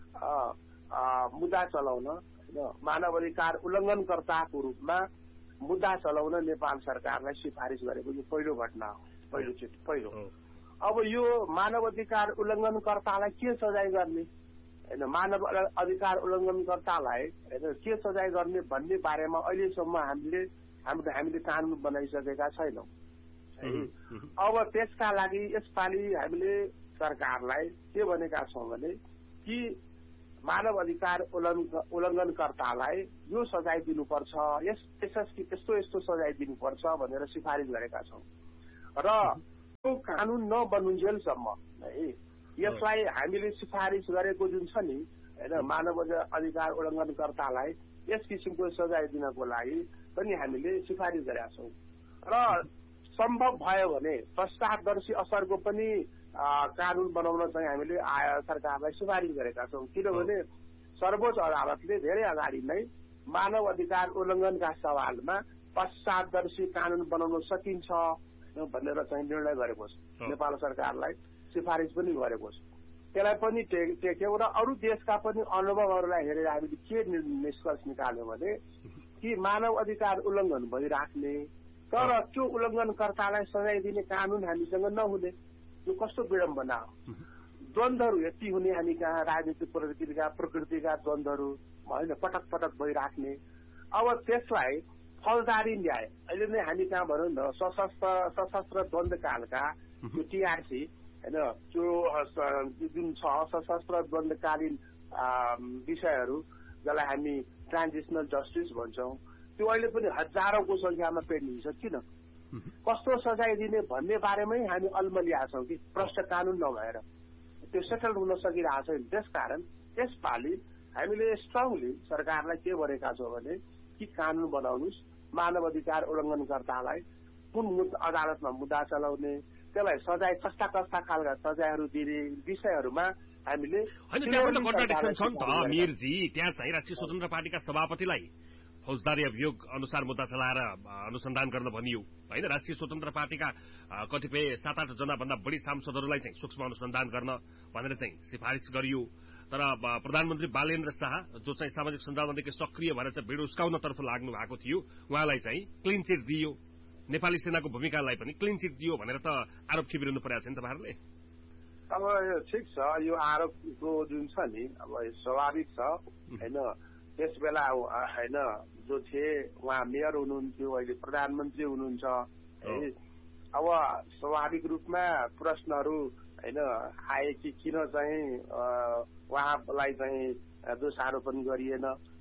[SPEAKER 11] मुद्दा चलाउन होइन मानव अधिकार उल्लङ्घनकर्ताको रूपमा मुद्दा चलाउन नेपाल सरकारलाई सिफारिस गरेको यो पहिलो घटना हो, पहिलोचोटि पहिलो। अब यो मानव अधिकार उल्लङ्घनकर्तालाई के सजाय गर्ने होइन, मानव अधिकार उल्लङ्घनकर्तालाई होइन के सजाय गर्ने भन्ने बारेमा अहिलेसम्म हामीले हाम्रो हामीले कानून बनाइसकेका छैनौँ। अब त्यसका लागि यसपालि हामीले सरकारलाई के भनेका छौँ भने कि मानव अधिकार उल्लङ्घनकर्तालाई यो सजाय दिनुपर्छ, यस यस्तो यस्तो सजाय दिनुपर्छ भनेर सिफारिस गरेका छौँ र यो कानून नबनुन्जेलसम्म है यसलाई हामीले सिफारिस गरेको जुन छ नि हैन मानव अधिकार उल्लङ्घनकर्तालाई यस किसिमको सजाय दिनको लागि पनि हामीले सिफारिस गरेका छौँ र सम्भव भयो भने पश्चातदर्शी असरको पनि कानून बनाउन चाहिँ हामीले सरकारलाई सिफारिस गरेका छौँ किनभने सर्वोच्च अदालतले धेरै अगाडि नै मानव अधिकार उल्लङ्घनका सवालमा पश्चातदर्शी कानून बनाउन सकिन्छ भनेर चाहिँ निर्णय गरेको छ। नेपाल सरकारलाई सिफारिस पनि गरेको छ। त्यसलाई पनि टेक्यौँ र अरू देशका पनि अनुभवहरूलाई हेरेर हामीले के निष्कर्ष निकाल्यौँ भने कि मानव अधिकार उल्लङ्घन भइराख्ने तर त्यो उल्लङ्घनकर्तालाई सजाय दिने कानून हामीसँग नहुने यो कस्तो विडम्बना हो। द्वन्द्वहरू यति हुने हामी कहाँ राजनीतिक प्रकृतिका प्रकृतिका द्वन्द्वहरू होइन पटक पटक भइराख्ने अब त्यसलाई फौजदारी न्याय अहिले नै हामी कहाँ भनौँ न सशस्त्र सशस्त्र द्वन्द्वकालका त्यो टिआरसी होइन त्यो जुन छ सशस्त्र द्वन्द्वकालीन विषयहरू जसलाई हामी ट्रान्जिसनल जस्टिस भन्छौँ त्यो अहिले पनि हजारौंको संख्यामा पेन्डिङ छ। किन कस्तो सजाय दिने भन्ने बारेमै हामी अल्मलिया छौँ कि प्रष्ट कानून नभएर त्यो सेटल हुन सकिरहेको छैन। त्यसकारण यसपालि हामीले स्ट्रङली सरकारलाई के भनेका छौँ भने कि कानून बनाउनुहोस्, मानव अधिकार उल्लङ्घनकर्तालाई कुन अदालतमा मुद्दा चलाउने त्यसलाई सजाय कस्ता कस्ता खालका सजायहरू दिने विषयहरूमा हामीले
[SPEAKER 2] होइन त्यहाँ पनि कन्ट्राडिक्सन छ नि त मीरजी। त्यहाँ चाहिँ राष्ट्रिय स्वतन्त्र पार्टीका सभापतिलाई फौजदारी अभियोग अनुसार मुद्दा चलाएर अनुसन्धान गर्न भनियो होइन। राष्ट्रिय स्वतन्त्र पार्टीका कतिपय सात आठ जना भन्दा बढी सांसदहरूलाई चाहिँ सूक्ष्म अनुसन्धान गर्न भनेर चाहिँ सिफारिस गरियो तर प्रधानमन्त्री बालेन्द्र शाह जो चाहिँ सामाजिक सञ्जालमादेखि सक्रिय भएर चाहिँ भिड उस्काउनतर्फ लाग्नु भएको थियो उहाँलाई चाहिँ क्लिन चिट दियो। नेपाली सेनाको भूमिकालाई पनि क्लिन चिट दियो भनेर त आरोप खिबिरनु परेको छ नि तपाईँहरूले।
[SPEAKER 11] अब यो ठिक छ, यो आरोपको जुन छ नि अब स्वाभाविक छ होइन। त्यस बेला होइन जो थिए उहाँ मेयर हुनुहुन्थ्यो, अहिले प्रधानमन्त्री हुनुहुन्छ है। अब स्वाभाविक रूपमा प्रश्नहरू होइन आए कि किन चाहिँ उहाँलाई चाहिँ दोषारोपण गरिएन।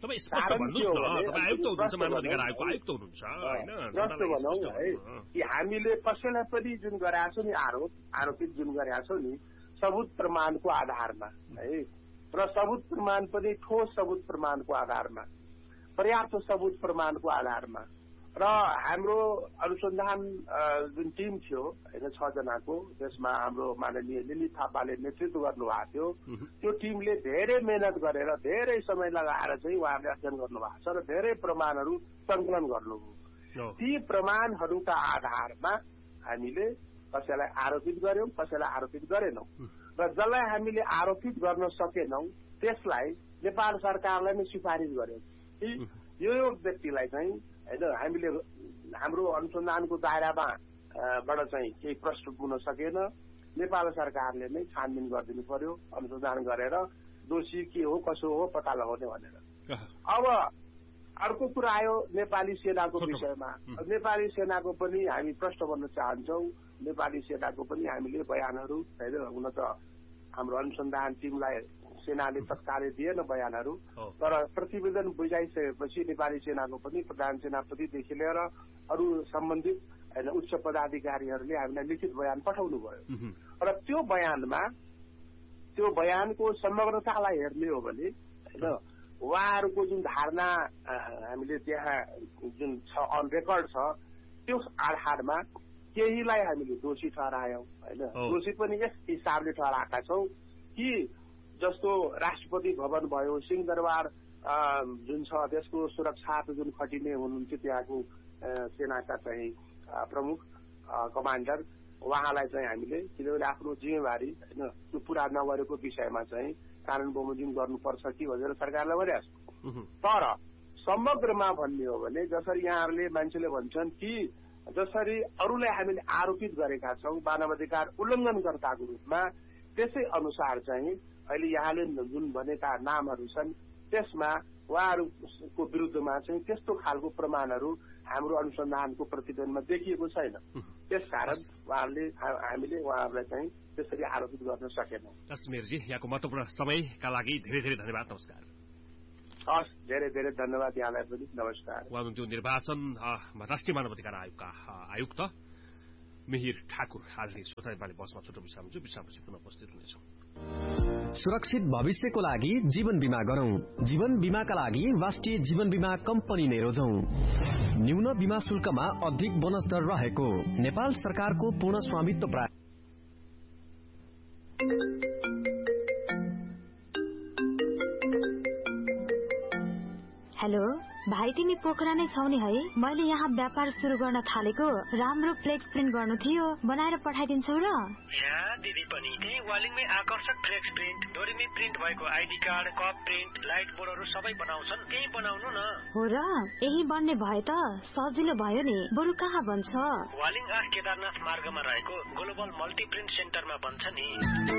[SPEAKER 11] जस्तो भनौँ है कि हामीले कसैलाई पनि जुन गरेका छौँ नि आरोप आरोपित जुन गरेका छौँ नि सबुत प्रमाणको आधारमा है र सबुत प्रमाण पनि ठोस सबुत प्रमाणको आधारमा पर्याप्त सबुत प्रमाणको आधारमा र हाम्रो अनुसन्धान जुन टिम थियो होइन छ जनाको त्यसमा हाम्रो माननीय लिली थापाले नेतृत्व गर्नुभएको थियो त्यो टिमले धेरै मेहनत गरेर धेरै समय लगाएर चाहिँ उहाँले अध्ययन गर्नुभएको छ र धेरै प्रमाणहरू सङ्कलन गर्नुभयो। ती प्रमाणहरूका आधारमा हामीले कसैलाई आरोपित गर्यौं कसैलाई आरोपित गरेनौं र जसलाई हामीले आरोपित गर्न सकेनौं त्यसलाई नेपाल सरकारलाई नै सिफारिस गर्यौं कि यो यो व्यक्तिलाई चाहिँ होइन हामीले हाम्रो अनुसन्धानको दायरामा बाट चाहिँ केही प्रश्न पुग्न सकेन, नेपाल सरकारले नै छानबिन गरिदिनु पर्यो, अनुसन्धान गरेर दोषी के हो कसो हो पत्ता लगाउने भनेर। अब अर्को कुरा आयो नेपाली सेनाको विषयमा। नेपाली सेनाको पनि हामी प्रश्न गर्न चाहन्छौँ। नेपाली सेनाको पनि हामीले बयानहरू होइन हुन त हाम्रो अनुसन्धान टिमलाई सेनाले तत्कालै दिएन बयानहरू तर प्रतिवेदन बुझाइसकेपछि नेपाली सेनाको पनि प्रधान सेनापतिदेखि लिएर अरू सम्बन्धित होइन उच्च पदाधिकारीहरूले हामीलाई लिखित बयान पठाउनु भयो र त्यो बयानमा त्यो बयानको समग्रतालाई हेर्ने हो भने होइन उहाँहरूको जुन धारणा हामीले त्यहाँ जुन छ अन रेकर्ड छ त्यो आधारमा केहीलाई हामीले दोषी ठहरायौँ होइन। दोषी पनि यस हिसाबले ठहराएका छौँ कि जस्तो राष्ट्रपति भवन भयो, सिंहदरबार जुन छ त्यसको सुरक्षाको जुन खटिने हुनुहुन्थ्यो त्यहाँको सेनाका चाहिँ प्रमुख कमान्डर उहाँलाई चाहिँ हामीले किनभने आफ्नो जिम्मेवारी होइन त्यो पुरा नगरेको विषयमा चाहिँ कानून बमोजिम गर्नुपर्छ कि भनेर सरकारलाई भनेको छ। तर समग्रमा भन्ने हो भने जसरी यहाँहरूले मान्छेले भन्छन् कि जसरी अरूलाई हामीले आरोपित गरेका छौँ मानवाधिकार उल्लङ्घनकर्ताको रूपमा त्यसै अनुसार चाहिँ अहिले यहाँले जुन भनेका नामहरू छन् त्यसमा उहाँहरूको विरुद्धमा चाहिँ त्यस्तो खालको प्रमाणहरू हाम्रो अनुसन्धानको प्रतिवेदनमा देखिएको छैन। त्यसकारण उहाँहरूले हामीले उहाँहरूलाई चाहिँ त्यसरी आरोपित गर्न सकेनौँ।
[SPEAKER 2] कश्मीरजी, यहाँको महत्त्वपूर्ण समयका लागि धेरै धेरै धन्यवाद। नमस्कार।
[SPEAKER 11] हस्, धेरै धेरै धन्यवाद यहाँलाई पनि। नमस्कार।
[SPEAKER 2] उहाँ हुनुहुन्थ्यो निर्वाचन राष्ट्रिय मानवाधिकार आयोगका आयुक्त मिहिर ठाकुर। आजले श्रोता नेपाली बसमा छोटो विश्राम छु, विश्रामपछि पुनः उपस्थित हुनेछौँ।
[SPEAKER 12] सुरक्षित भविष्यको लागि जीवन बीमा गरौं। जीवन बीमाका लागि राष्ट्रिय जीवन बीमा कम्पनी नै रोजौं। न्यून बीमा शुल्कमा अधिक बोनस दर रहेको नेपाल सरकारको पूर्ण स्वामित्व प्राप्त।
[SPEAKER 8] हेलो भाइ, तिमी पोखरा नै छौ नि है? मैले यहाँ व्यापार सुरु गर्न थालेको राम्रो फ्लेक्स प्रिन्ट गर्नु थियो, बनाएर पठाइदिन्छौ र?
[SPEAKER 7] यहाँ दिदी पनि त्यही वालिङमै आकर्षक फ्लेक्स प्रिन्ट, डोरीमै प्रिन्ट भएको ID card, cup print, light बोर्डहरू सबै बनाउँछन्। त्यही बनाउनु न।
[SPEAKER 8] हो र? यही बन्ने भए त सजिलो भयो नि। बरु कहाँ बन्छ?
[SPEAKER 7] वालिङ आठ केदारनाथ मार्गमा रहेको ग्लोबल मल्टी प्रिन्ट सेन्टरमा बन्छ नि।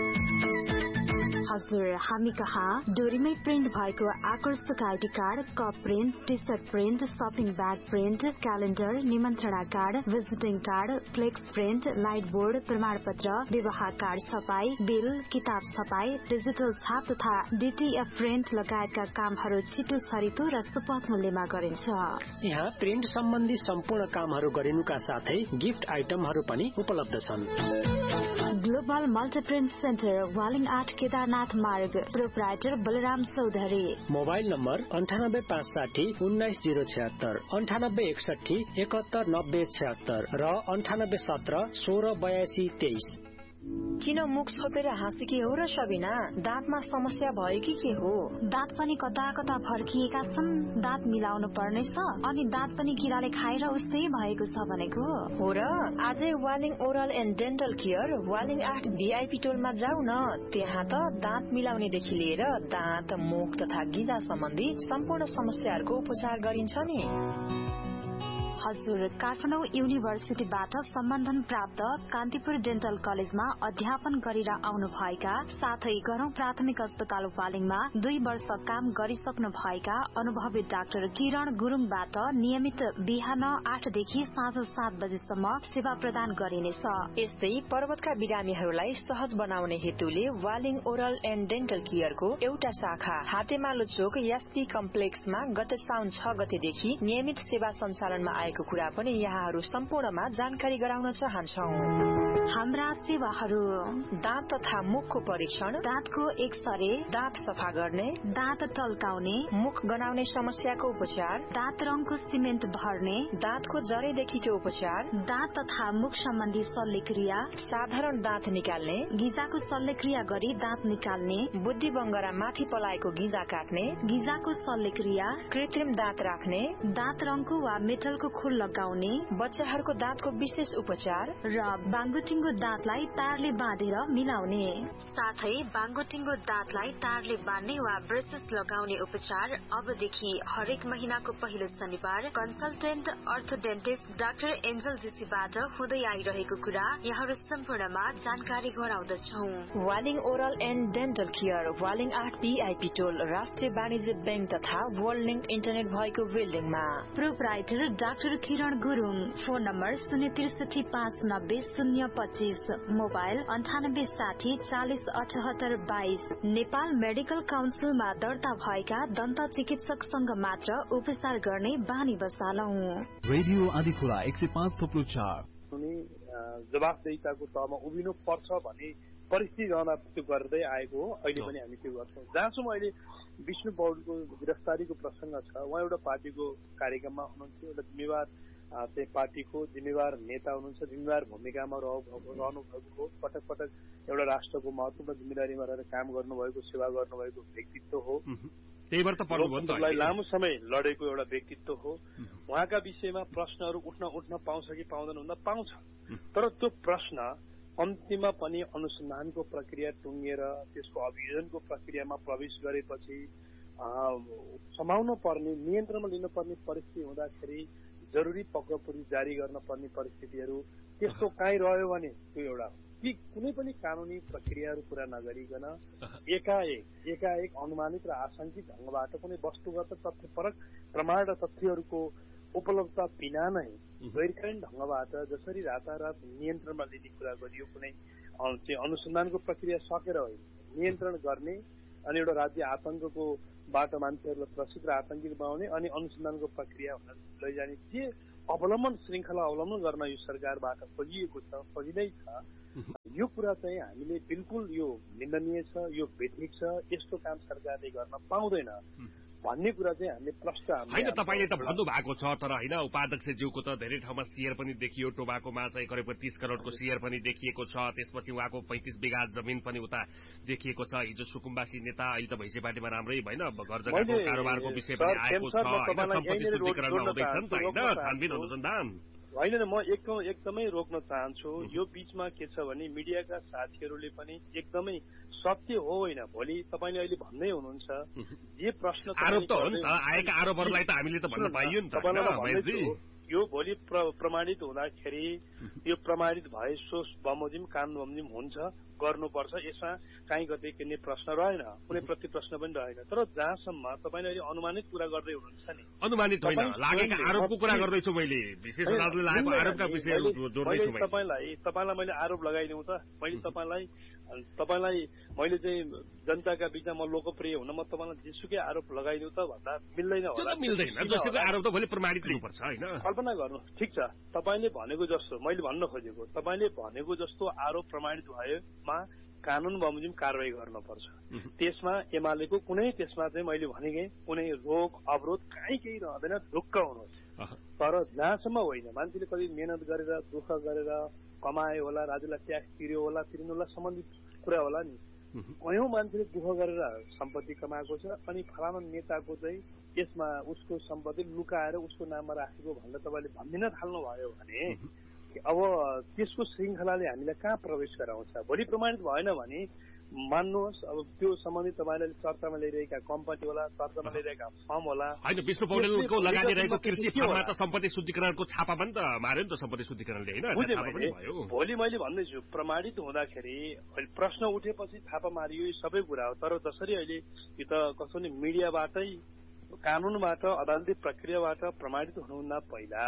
[SPEAKER 8] हजुर, हामी कहाँ डोरीमै प्रिन्ट भएको आकर्षक ID card, cup print, T short print, shopping bag print, calendar, निमन्त्रणा card, visiting card, flex print, light board, प्रमाण पत्र, विवाह कार्ड छपाई, बिल, किताब छपाई, डिजिटल छाप तथा डीटीएफ प्रिन्ट लगायतका कामहरू छिटो छरितो र सुपथ मूल्यमा गरिन्छ।
[SPEAKER 7] यहाँ प्रिन्ट सम्बन्धी सम्पूर्ण कामहरू गरिनुका साथै गिफ्ट आइटमहरू पनि उपलब्ध छन्।
[SPEAKER 8] Global multi print centre, Waling आठ केदारनाथ मार्ग, proprietor Balram Chaudhary.
[SPEAKER 7] Mobile number अन्ठानब्बे पाँच साठी उन्नाइस जिरो छत्तर, अन्ठानब्बे एकसठी एकहत्तर नब्बे छत्तर र अन्ठानब्बे सत्र सोह्र बयासी तेइस।
[SPEAKER 10] किन मुख छोपेर हाँसेकी हो र सबिना? दाँतमा समस्या भयो कि के हो?
[SPEAKER 8] दाँत पनि कता कता फर्किएका छन्, दाँत मिलाउनु पर्नेछ, अनि दाँत पनि किराले खाएर उस्तै भएको छ भनेको
[SPEAKER 10] हो र? आजै Waling oral and dental care Waling आठ भिआइपी टोलमा जाऊ न। त्यहाँ त दाँत मिलाउनेदेखि लिएर दाँत, मुख तथा गिजा सम्बन्धी सम्पूर्ण समस्याहरूको उपचार गरिन्छ नि।
[SPEAKER 8] हजुर, काठमाडौँ युनिभर्सिटीबाट सम्बन्धन प्राप्त कान्तिपुर डेन्टल कलेजमा अध्यापन गरेर आउनु भएका साथै गरौं प्राथमिक अस्पताल वालिङमा दुई वर्ष काम गरिसक्नु भएका अनुभवी डाक्टर किरण गुरुङबाट नियमित बिहान आठदेखि साँझ सात बजेसम्म सेवा प्रदान गरिनेछ।
[SPEAKER 10] यस्तै पर्वतका बिरामीहरूलाई सहज बनाउने हेतुले वालिङ ओरल एन्ड डेन्टल केयरको एउटा शाखा हातेमालो चोक एसपी कम्प्लेक्समा गत साउन छ गतेदेखि नियमित सेवा सञ्चालनमा आएको कुरा पनि यहाँहरू सम्पूर्णमा जानकारी गराउन चाहन्छौ।
[SPEAKER 8] हाम्रा सेवाहरू:
[SPEAKER 10] दाँत तथा मुखको परीक्षण,
[SPEAKER 8] दाँतको एक्सरे,
[SPEAKER 10] दाँत सफा गर्ने,
[SPEAKER 8] दाँत टल्काउने,
[SPEAKER 10] मुख गनाउने समस्याको उपचार,
[SPEAKER 8] दाँत रङको सिमेन्ट भर्ने,
[SPEAKER 10] दाँतको जरेदेखिको उपचार,
[SPEAKER 8] दाँत तथा मुख सम्बन्धी शल्यक्रिया,
[SPEAKER 10] साधारण दाँत निकाल्ने,
[SPEAKER 8] गिजाको शल्यक्रिया गरी दाँत निकाल्ने,
[SPEAKER 10] बुद्धि बङ्गरा माथि पलाएको गिजा काट्ने,
[SPEAKER 8] गिजाको शल्यक्रिया,
[SPEAKER 10] कृत्रिम दाँत राख्ने,
[SPEAKER 8] दाँत रङको वा मेटलको खुल लगाउने,
[SPEAKER 10] बच्चाहरूको दाँतको विशेष उपचार
[SPEAKER 8] र बाङ्गोटिङ्गो दाँतलाई तारले बाँधेर मिलाउने, साथै बाङ्गोटिङ्गो दाँतलाई तारले बाँध्ने वा ब्रेसेस लगाउने उपचार अबदेखि हरेक महिनाको पहिलो शनिबार कन्सल्टेन्ट अर्थोडेन्टिस्ट डाक्टर एन्जल जेसीबाट हुँदै आइरहेको कुरा यहाँहरू सम्पूर्णमा जानकारी गराउँदछौ।
[SPEAKER 10] Waling oral and dental care Waling आठ बीआईपी टोल राष्ट्रिय वाणिज्य ब्याङ्क तथा वर्ल्ड लिङ्क इन्टरनेट भएको बिल्डिङमा।
[SPEAKER 8] प्रोप्राइटर डाक्टर किरण गुरुङ। फोन नम्बर शून्य त्रिसठी पाँच नब्बे शून्य पच्चिस, मोबाइल अन्ठानब्बे साठी चालिस अठहत्तर बाइस। नेपाल मेडिकल काउन्सिलमा दर्ता भएका दन्त चिकित्सकसँग मात्र उपचार गर्ने बानी बसालौ।
[SPEAKER 1] रेडियो आदिखोला एक सय पाँच थोप्लो चार।
[SPEAKER 11] जवाफदेहिताको तहमा उभिनु पर्छ भन्ने परिस्थिति रहँदा त्यो गर्दै आएको हो। अहिले पनि हामी त्यो गर्छौँ। जहाँसम्म अहिले विष्णु पौडेलको गिरफ्तारीको प्रसङ्ग छ, उहाँ एउटा पार्टीको कार्यक्रममा हुनुहुन्थ्यो, एउटा जिम्मेवार चाहिँ पार्टीको जिम्मेवार नेता हुनुहुन्छ, जिम्मेवार भूमिकामा रहनु भएको हो। पटक पटक एउटा राष्ट्रको महत्वपूर्ण जिम्मेदारीमा रहेर काम गर्नुभएको, सेवा गर्नुभएको व्यक्तित्व हो। लोकतन्त्रलाई लामो समय लडेको एउटा व्यक्तित्व हो। उहाँका विषयमा प्रश्नहरू उठ्न उठ्न पाउँछ कि पाउँदैन भन्दा पाउँछ, तर त्यो प्रश्न अन्तिममा पनि अनुसन्धानको प्रक्रिया टुङ्गेर त्यसको अभियोजनको प्रक्रियामा प्रवेश गरेपछि समाउन पर्ने, नियन्त्रणमा लिनुपर्ने परिस्थिति हुँदाखेरि जरुरी पक्रापुरी जारी गर्न पर्ने परिस्थितिहरू त्यस्तो काहीँ रह्यो भने त्यो एउटा कि कुनै पनि कानुनी प्रक्रियाहरू पुरा नगरिकन एकाएक एकाएक अनुमानित र आशंकित ढङ्गबाट कुनै वस्तुगत तथ्यपरक प्रमाण र तथ्यहरूको उपलब्धता बिना नै गैरकानुनी ढङ्गबाट जसरी रातारात नियन्त्रणमा लिने कुरा गरियो कुनै चाहिँ अनुसन्धानको प्रक्रिया सकेर होइन नियन्त्रण गर्ने अनि एउटा राज्य आतंकको बाट मान्छेहरूलाई त्रसित र आतंकित बनाउने अनि अनुसन्धानको प्रक्रिया हुन लैजाने जे अवलम्बन श्रृङ्खला अवलम्बन गर्न यो सरकारबाट खोजिएको छ खोजिँदै छ यो कुरा चाहिँ हामीले बिल्कुल यो निन्दनीय छ यो बेठिक छ यस्तो काम सरकारले गर्न पाउँदैन भन्ने कुरा चाहिँ हामीले प्रश्न
[SPEAKER 2] होइन तपाईँले त भन्नु भएको छ तर होइन उपाध्यक्षज्यूको त धेरै ठाउँमा शेयर पनि देखियो टोबाकोमा चाहिँ करिब तीस करोडको शेयर पनि देखिएको छ त्यसपछि उहाँको पैंतिस बिघा जमिन पनि उता देखिएको छ हिजो सुकुम्बासी नेता अहिले त भैँसे पार्टीमा राम्रै भएन घर जग्गाको कारोबारको विषय पनि आएको छ होइन सम्पत्ति शुद्धिकरण हुँदैछ नि त होइन छानबिन अनुसन्धान
[SPEAKER 11] होइन म एकदम एकदमै रोक्न चाहन्छु यो बीचमा के छ भने मिडियाका साथीहरूले पनि एकदमै सत्य हो होइन भोलि तपाईँले अहिले भन्दै हुनुहुन्छ जे प्रश्न
[SPEAKER 2] आरोप त हो नि त आएका आरोपहरूलाई त हामीले त भन्न पाइयो नि त
[SPEAKER 11] यो भोलि प्रमाणित हुँदाखेरि यो प्रमाणित भए सो बमोजिम कानुन बमोजिम हुन्छ गर्नुपर्छ यसमा काहीँ कतै किन्ने प्रश्न रहेन कुनै प्रति प्रश्न पनि रहेन तर जहाँसम्म तपाईँले अहिले अनुमानित कुरा गर्दै हुनुहुन्छ नि
[SPEAKER 2] अनुमानित होइन लागेका आरोपको कुरा गर्दैछु मैले विशेष अदालतले लागेको आरोपका विषयहरू जोड्दैछु
[SPEAKER 11] मैले तपाईँलाई तपाईँलाई मैले आरोप लगाइदिउँ त मैले तपाईँलाई तपाईँलाई मैले चाहिँ जनताका बीचमा म लोकप्रिय हुन म तपाईँलाई जेसुकै आरोप लगाइदिउँ त भन्दा मिल्दैन होला
[SPEAKER 2] मिल्दैन जसुकै आरोप त भोलि प्रमाणित हुनुपर्छ होइन
[SPEAKER 11] कल्पना गर्नु ठिक छ तपाईँले भनेको जस्तो मैले भन्न खोजेको तपाईँले भनेको जस्तो आरोप प्रमाणित भएमा कानुन बमोजिम कारवाही गर्नुपर्छ त्यसमा एमालेको कुनै त्यसमा चाहिँ मैले भनेकै कुनै रोक अवरोध कहीँ केही रहँदैन ढुक्क हुनुहोस् तर जहाँसम्म होइन मान्छेले कति मेहनत गरेर दुःख गरेर कमाए होला राज्यलाई ट्याक्स तिर्यो होला तिर्नुलाई सम्बन्धित कुरा होला नि कयौं मान्छेले दुःख गरेर सम्पत्ति कमाएको छ अनि फलाना नेताको चाहिँ यसमा उसको सम्पत्ति लुकाएर उसको नाममा राखेको भनेर तपाईँले भनिदिन थाल्नु भयो भने अब त्यसको श्रृङ्खलाले हामीलाई कहाँ प्रवेश गराउँछ भोलि प्रमाणित भएन भने मान्नुहोस् अब त्यो सम्बन्धित तपाईँले चर्चामा ल्याइरहेका कम्पनी होला चर्चामा ल्याइरहेका फर्म होला
[SPEAKER 2] होइन विष्णु पौडेलको लगानिरहेको कृषि फर्ममा त सम्पत्ति शुद्धिकरणको छापा पनि त मार्यो नि त सम्पत्ति शुद्धिकरणले होइन
[SPEAKER 11] भोलि मैले भन्दैछु प्रमाणित हुँदाखेरि प्रश्न उठेपछि छापा मारियो यो सबै कुरा हो तर जसरी अहिले यो त कसो नि मिडियाबाटै कानुनबाट अदालती प्रक्रियाबाट प्रमाणित हुनुहुन्न पहिला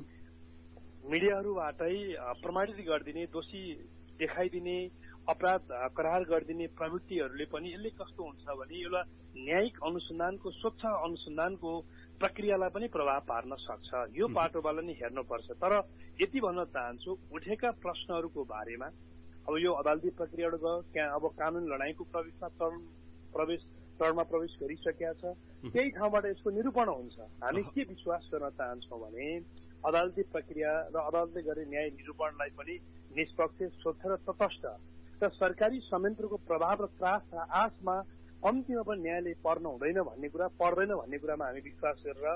[SPEAKER 11] मिडियाहरूबाटै प्रमाणित गरिदिने दोषी देखाइदिने अपराध करार गरिदिने प्रवृत्तिहरूले पनि यसले कस्तो हुन्छ भने एउटा न्यायिक अनुसन्धानको स्वच्छ अनुसन्धानको प्रक्रियालाई पनि प्रभाव पार्न सक्छ यो पाटोबाट नै हेर्नुपर्छ तर यति भन्न चाहन्छु उठेका प्रश्नहरूको बारेमा अब यो अदालती प्रक्रियाबाट गयो त्यहाँ अब कानुन लडाईँको प्रवेशमा चरण प्रवेश चरणमा प्रवेश गरिसकेका छ त्यही ठाउँबाट यसको निरूपण हुन्छ हामी के विश्वास गर्न चाहन्छौँ भने अदालती प्रक्रिया र अदालतले गरे न्याय निरूपणलाई पनि निष्पक्ष स्वच्छ र तटस्थ र सरकारी संयन्त्रको प्रभाव र त्रास र आशमा कम्तीमा पनि न्यायले पर्न हुँदैन भन्ने कुरा पर्दैन भन्ने कुरामा हामी विश्वास गरेर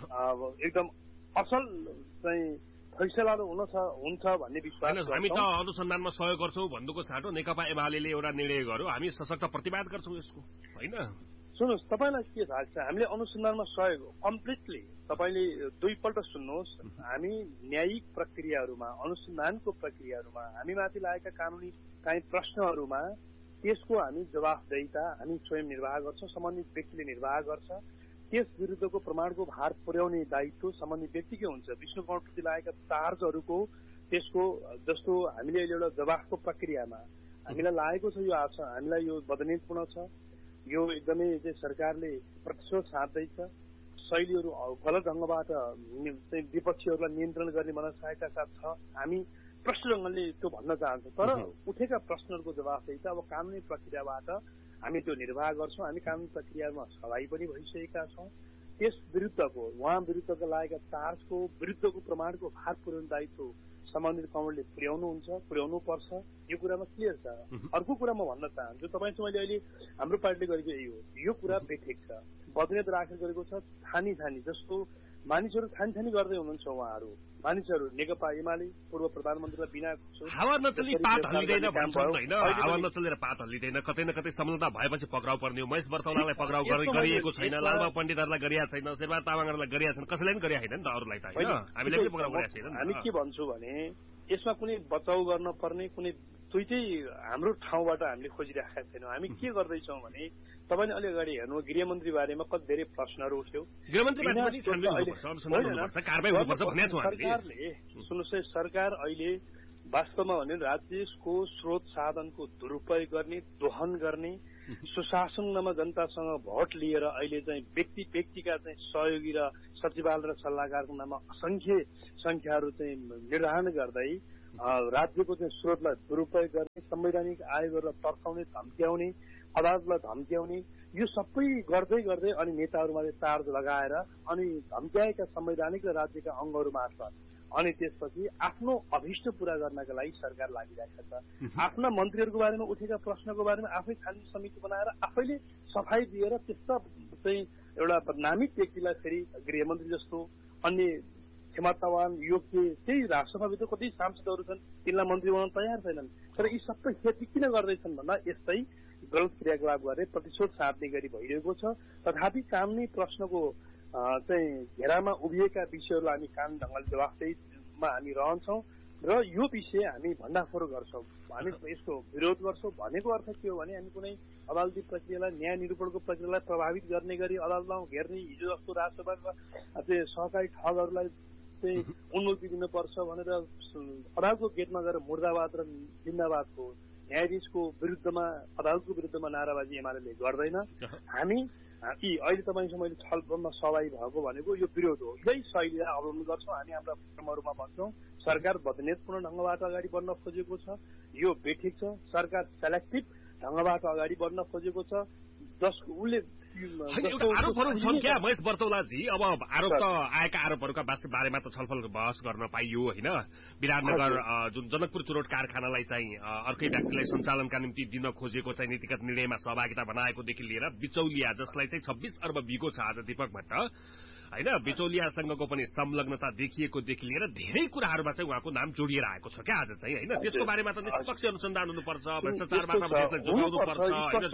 [SPEAKER 11] एकदम असल चाहिँ फैसला हुन हुन्छ भन्ने विश्वास
[SPEAKER 2] हामी त अनुसन्धानमा सहयोग गर्छौँ भन्नुको साटो नेकपा एमाले एउटा निर्णय गर्यो हामी सशक्त प्रतिवाद गर्छौँ यसको होइन
[SPEAKER 11] सुन्नुहोस् तपाईँलाई के लाग्छ हामीले अनुसन्धानमा सहयोग कम्प्लिटली तपाईँले दुईपल्ट सुन्नुहोस् हामी न्यायिक प्रक्रियाहरूमा अनुसन्धानको प्रक्रियाहरूमा हामीमाथि लागेका कानुनी काहीँ प्रश्नहरूमा त्यसको हामी जवाफदेहिता हामी स्वयं निर्वाह गर्छौँ सम्बन्धित व्यक्तिले निर्वाह गर्छ त्यस विरुद्धको प्रमाणको भार पुर्याउने दायित्व सम्बन्धित व्यक्तिकै हुन्छ विष्णु कौरप्रति लागेका चार्जहरूको त्यसको जस्तो हामीले अहिले एउटा जवाफको प्रक्रियामा हामीलाई लागेको छ यो आशा हामीलाई यो बदनीयपूर्ण छ यो एकदमै चाहिँ सरकारले प्रतिशोध साध्दैछ शैलीहरू गलत ढङ्गबाट विपक्षीहरूलाई नियन्त्रण गर्ने मनसायका साथ छ हामी प्रष्ट ढङ्गले त्यो भन्न चाहन्छौँ तर उठेका प्रश्नहरूको जवाफदेहिता अब कानुनी प्रक्रियाबाट हामी त्यो निर्वाह गर्छौँ हामी कानुनी प्रक्रियामा सहभागी पनि भइसकेका छौँ त्यस विरुद्धको उहाँ विरुद्धको लागेका चार्जको विरुद्धको प्रमाणको भार पुर्याउने दायित्व सम्बन्धित कमलले पुर्याउनुहुन्छ पुर्याउनु पर्छ यो कुरामा क्लियर छ अर्को कुरा म भन्न चाहन्छु तपाईँसँग मैले अहिले हाम्रो पार्टीले गरेको यही हो यो कुरा बेठिक छ बदनियत राखेर गरेको छ छानी छानी जस्तो मानिसहरू छानी छानी गर्दै हुनुहुन्छ उहाँहरू मानिसहरू नेकपा एमाले पूर्व प्रधानमन्त्रीलाई बिना
[SPEAKER 2] हावा नचली पात हल्लिँदैन भन्छन् होइन हावा नचलेर पात हल्लिँदैन कतै न कतै संलग्नता भएपछि पक्राउ पर्ने हो महेश बर्तौलालाई पक्राउ गरिएको छैन लालबहादुर पण्डितहरूलाई गरिएको छैन शेरबहादुर तामाङहरूलाई गरिएको छैन कसैलाई पनि गरिएको छैन नि त अरूलाई त होइन हामीले पनि पक्राउ गरेका छैन
[SPEAKER 11] हामी के भन्छौँ भने यसमा कुनै बचाउ गर्न पर्ने कुनै दुईटै हाम्रो ठाउँबाट हामीले खोजिराखेका छैनौँ। हामी के गर्दैछौँ भने तपाईँले अलि अगाडि हेर्नु गृहमन्त्री बारेमा कति धेरै प्रश्नहरू उठ्यो। सरकारले सुन्नुहोस् है, सरकार अहिले वास्तवमा भने राज्यको स्रोत साधनको दुरुपयोग गर्ने, दोहन गर्ने, सुशासन नाममा जनतासँग भोट लिएर अहिले चाहिँ व्यक्ति व्यक्तिका चाहिँ सहयोगी र सचिवालय र सल्लाहकारको नाममा असंख्य संख्याहरू चाहिँ निर्धारण गर्दै राज्यको चाहिँ स्रोतलाई दुरुपयोग गर्ने, संवैधानिक आयोगहरूलाई तर्काउने, धम्क्याउने, अदालतलाई धम्क्याउने, यो सबै गर्दै गर्दै अनि नेताहरूमाथि चार्ज लगाएर अनि धम्क्याएका संवैधानिक र राज्यका अङ्गहरू मार्फत अनि त्यसपछि आफ्नो अभिष्ट पूरा गर्नका लागि सरकार लागिरहेको छ। आफ्ना मन्त्रीहरूको बारेमा उठेका प्रश्नको बारेमा आफै छानबिन समिति बनाएर आफैले सफाई दिएर त्यस्ता चाहिँ एउटा नामित व्यक्तिलाई फेरि गृहमन्त्री जस्तो अन्य क्षमतावान योग्य त्यही राष्ट्रसभाभित्र कति सांसदहरू छन् तिनलाई मन्त्री बनाउन तयार छैनन्। तर यी सबै खेती किन गर्दैछन् भन्दा यस्तै गलत क्रियाकलाप गरेर प्रतिशोध साध्ने गरी भइरहेको छ। तथापि कानुनी प्रश्नको चाहिँ घेरामा उभिएका विषयहरूलाई हामी कानुन ढङ्गले जवाफदेहीमा हामी रहन्छौँ र यो विषय हामी भण्डाफोर गर्छौँ, हामी यसको विरोध गर्छौँ। भनेको अर्थ के हो भने हामी कुनै अदालती प्रक्रियालाई, न्याय निरूपणको प्रक्रियालाई प्रभावित गर्ने गरी अदालतमा घेर्ने, हिजो जस्तो राष्ट्रसभामा चाहिँ सहकारी ठगहरूलाई चाहिँ उन्मुक्ति दिनुपर्छ भनेर अदालतको गेटमा गएर मुर्दाबाद र जिन्दाबादको न्यायाधीशको विरुद्धमा अदालतको विरुद्धमा नाराबाजी एमाले गर्दैन। हामी यी अहिले तपाईँसँग मैले छलफलमा सहभागी भएको भनेको यो विरोध हो, यही शैलीलाई अवलम्बन गर्छौँ। हामी हाम्रा फोरमहरूमा भन्छौँ सरकार बदनीयतपूर्ण ढङ्गबाट अगाडि बढ्न खोजेको छ, यो बेठिक छ। सरकार सेलेक्टिभ ढङ्गबाट अगाडि बढ्न खोजेको छ जसको उसले
[SPEAKER 2] आरोपहरू छन् क्या महेश बर्तौलाजी। अब आरोप त आएका आरोपहरूका बारेमा त छलफल बहस गर्न पाइयो होइन। विराटनगर जुन जनकपुर चुरोट कारखानालाई चाहिँ अर्कै व्यक्तिलाई सञ्चालनका निम्ति दिन खोजेको चाहिँ नीतिगत निर्णयमा सहभागिता बनाएकोदेखि लिएर बिचौलिया जसलाई चाहिँ छब्बीस अर्ब बिगो छ आज दीपक भट्ट होइन, बिचौलियासँगको पनि संलग्नता देखिएकोदेखि लिएर धेरै कुराहरूमा चाहिँ उहाँको नाम जोडिएर आएको छ क्या आज चाहिँ होइन। त्यसको बारेमा त निष्पक्ष अनुसन्धान हुनुपर्छ, भ्रष्टाचारबाट देशलाई जोगाउनुपर्छ।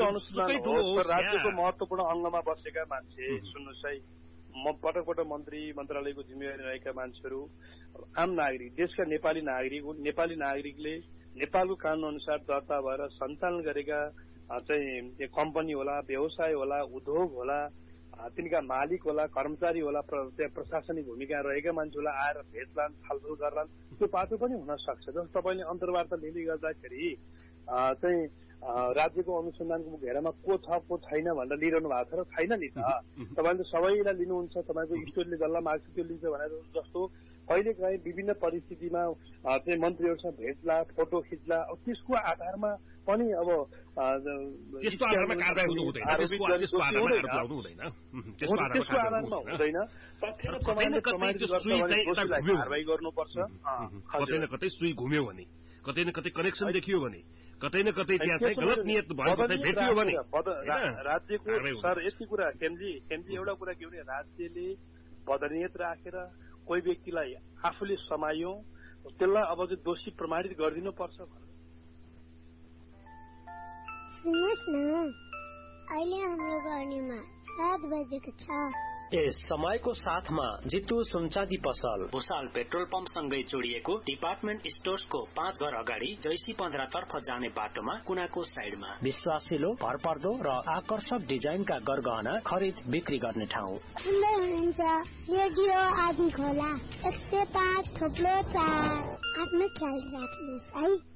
[SPEAKER 11] राज्यको महत्वपूर्ण अङ्गमा बसेका मान्छे सुन्नुहोस् है, म पटक पटक मन्त्री मन्त्रालयको जिम्मेवारी रहेका मान्छेहरू, आम नागरिक, देशका नेपाली नागरिक नेपाली नागरिकले नेपालको कानुन अनुसार दर्ता भएर सञ्चालन गरेका चाहिँ कम्पनी होला, व्यवसाय होला, उद्योग होला, तिनका मालिक होला, कर्मचारी होला, त्यहाँ प्रशासनिक भूमिका रहेका मान्छेहरूलाई आएर भेटलान्, छलफल गर्लान्, त्यो पाटो पनि हुन सक्छ। जस्तो तपाईँले अन्तर्वार्ता लिँदै गर्दाखेरि चाहिँ राज्यको अनुसन्धानको घेरामा को छ को छैन भनेर लिइरहनु भएको छ र छैन नि त। तपाईँले त सबैलाई लिनुहुन्छ, तपाईँको स्टोरले जसलाई माग्छ त्यो लिन्छ भनेर जस्तो कहिलेकाहीँ विभिन्न परिस्थितिमा चाहिँ मन्त्रीहरूसँग भेट्ला, फोटो खिच्ला, अब त्यसको आधारमा पनि अब
[SPEAKER 2] त्यसको आधारमा कारबाही हुनु हुँदैन, त्यसको
[SPEAKER 11] आधारमा हुँदैन। कारबाही गर्नुपर्छ।
[SPEAKER 2] कतै न कतै सुई घुम्यो भने, कतै न कतै कनेक्सन देखियो भने, कतै न कतै त्यहाँ चाहिँ गलत नियत भएको चाहिँ भेटियो भने
[SPEAKER 11] राज्यको सर यति कुरा केन्द्री केन्द्री एउटा कुरा के भने राज्यले बदनियत राखेर कोही व्यक्तिलाई आफूले समायो त्यसलाई अब चाहिँ दोषी प्रमाणित गरिदिनु पर्छ।
[SPEAKER 13] सुन्नुहोस् न, अहिले हाम्रो गर्नेमा सात बजेको छ।
[SPEAKER 7] यस समयको साथमा जितु सुनचाँदी पसल भुसाल पेट्रोल पम्प सँगै जोडिएको डिपार्टमेन्ट स्टोर्सको पाँच घर अगाडि जैसी पन्ध्र तर्फ जाने बाटोमा कुनाको साइडमा विश्वासिलो, भरपर्दो र आकर्षक डिजाइनका गरगहना खरिद बिक्री गर्ने ठाउँ।
[SPEAKER 13] सुन्दै हुनुहुन्छ रेडियो आदि खोला एक सय पाँच थोप्लो चार। आफ्नो ख्याल राख्नुहोस् है।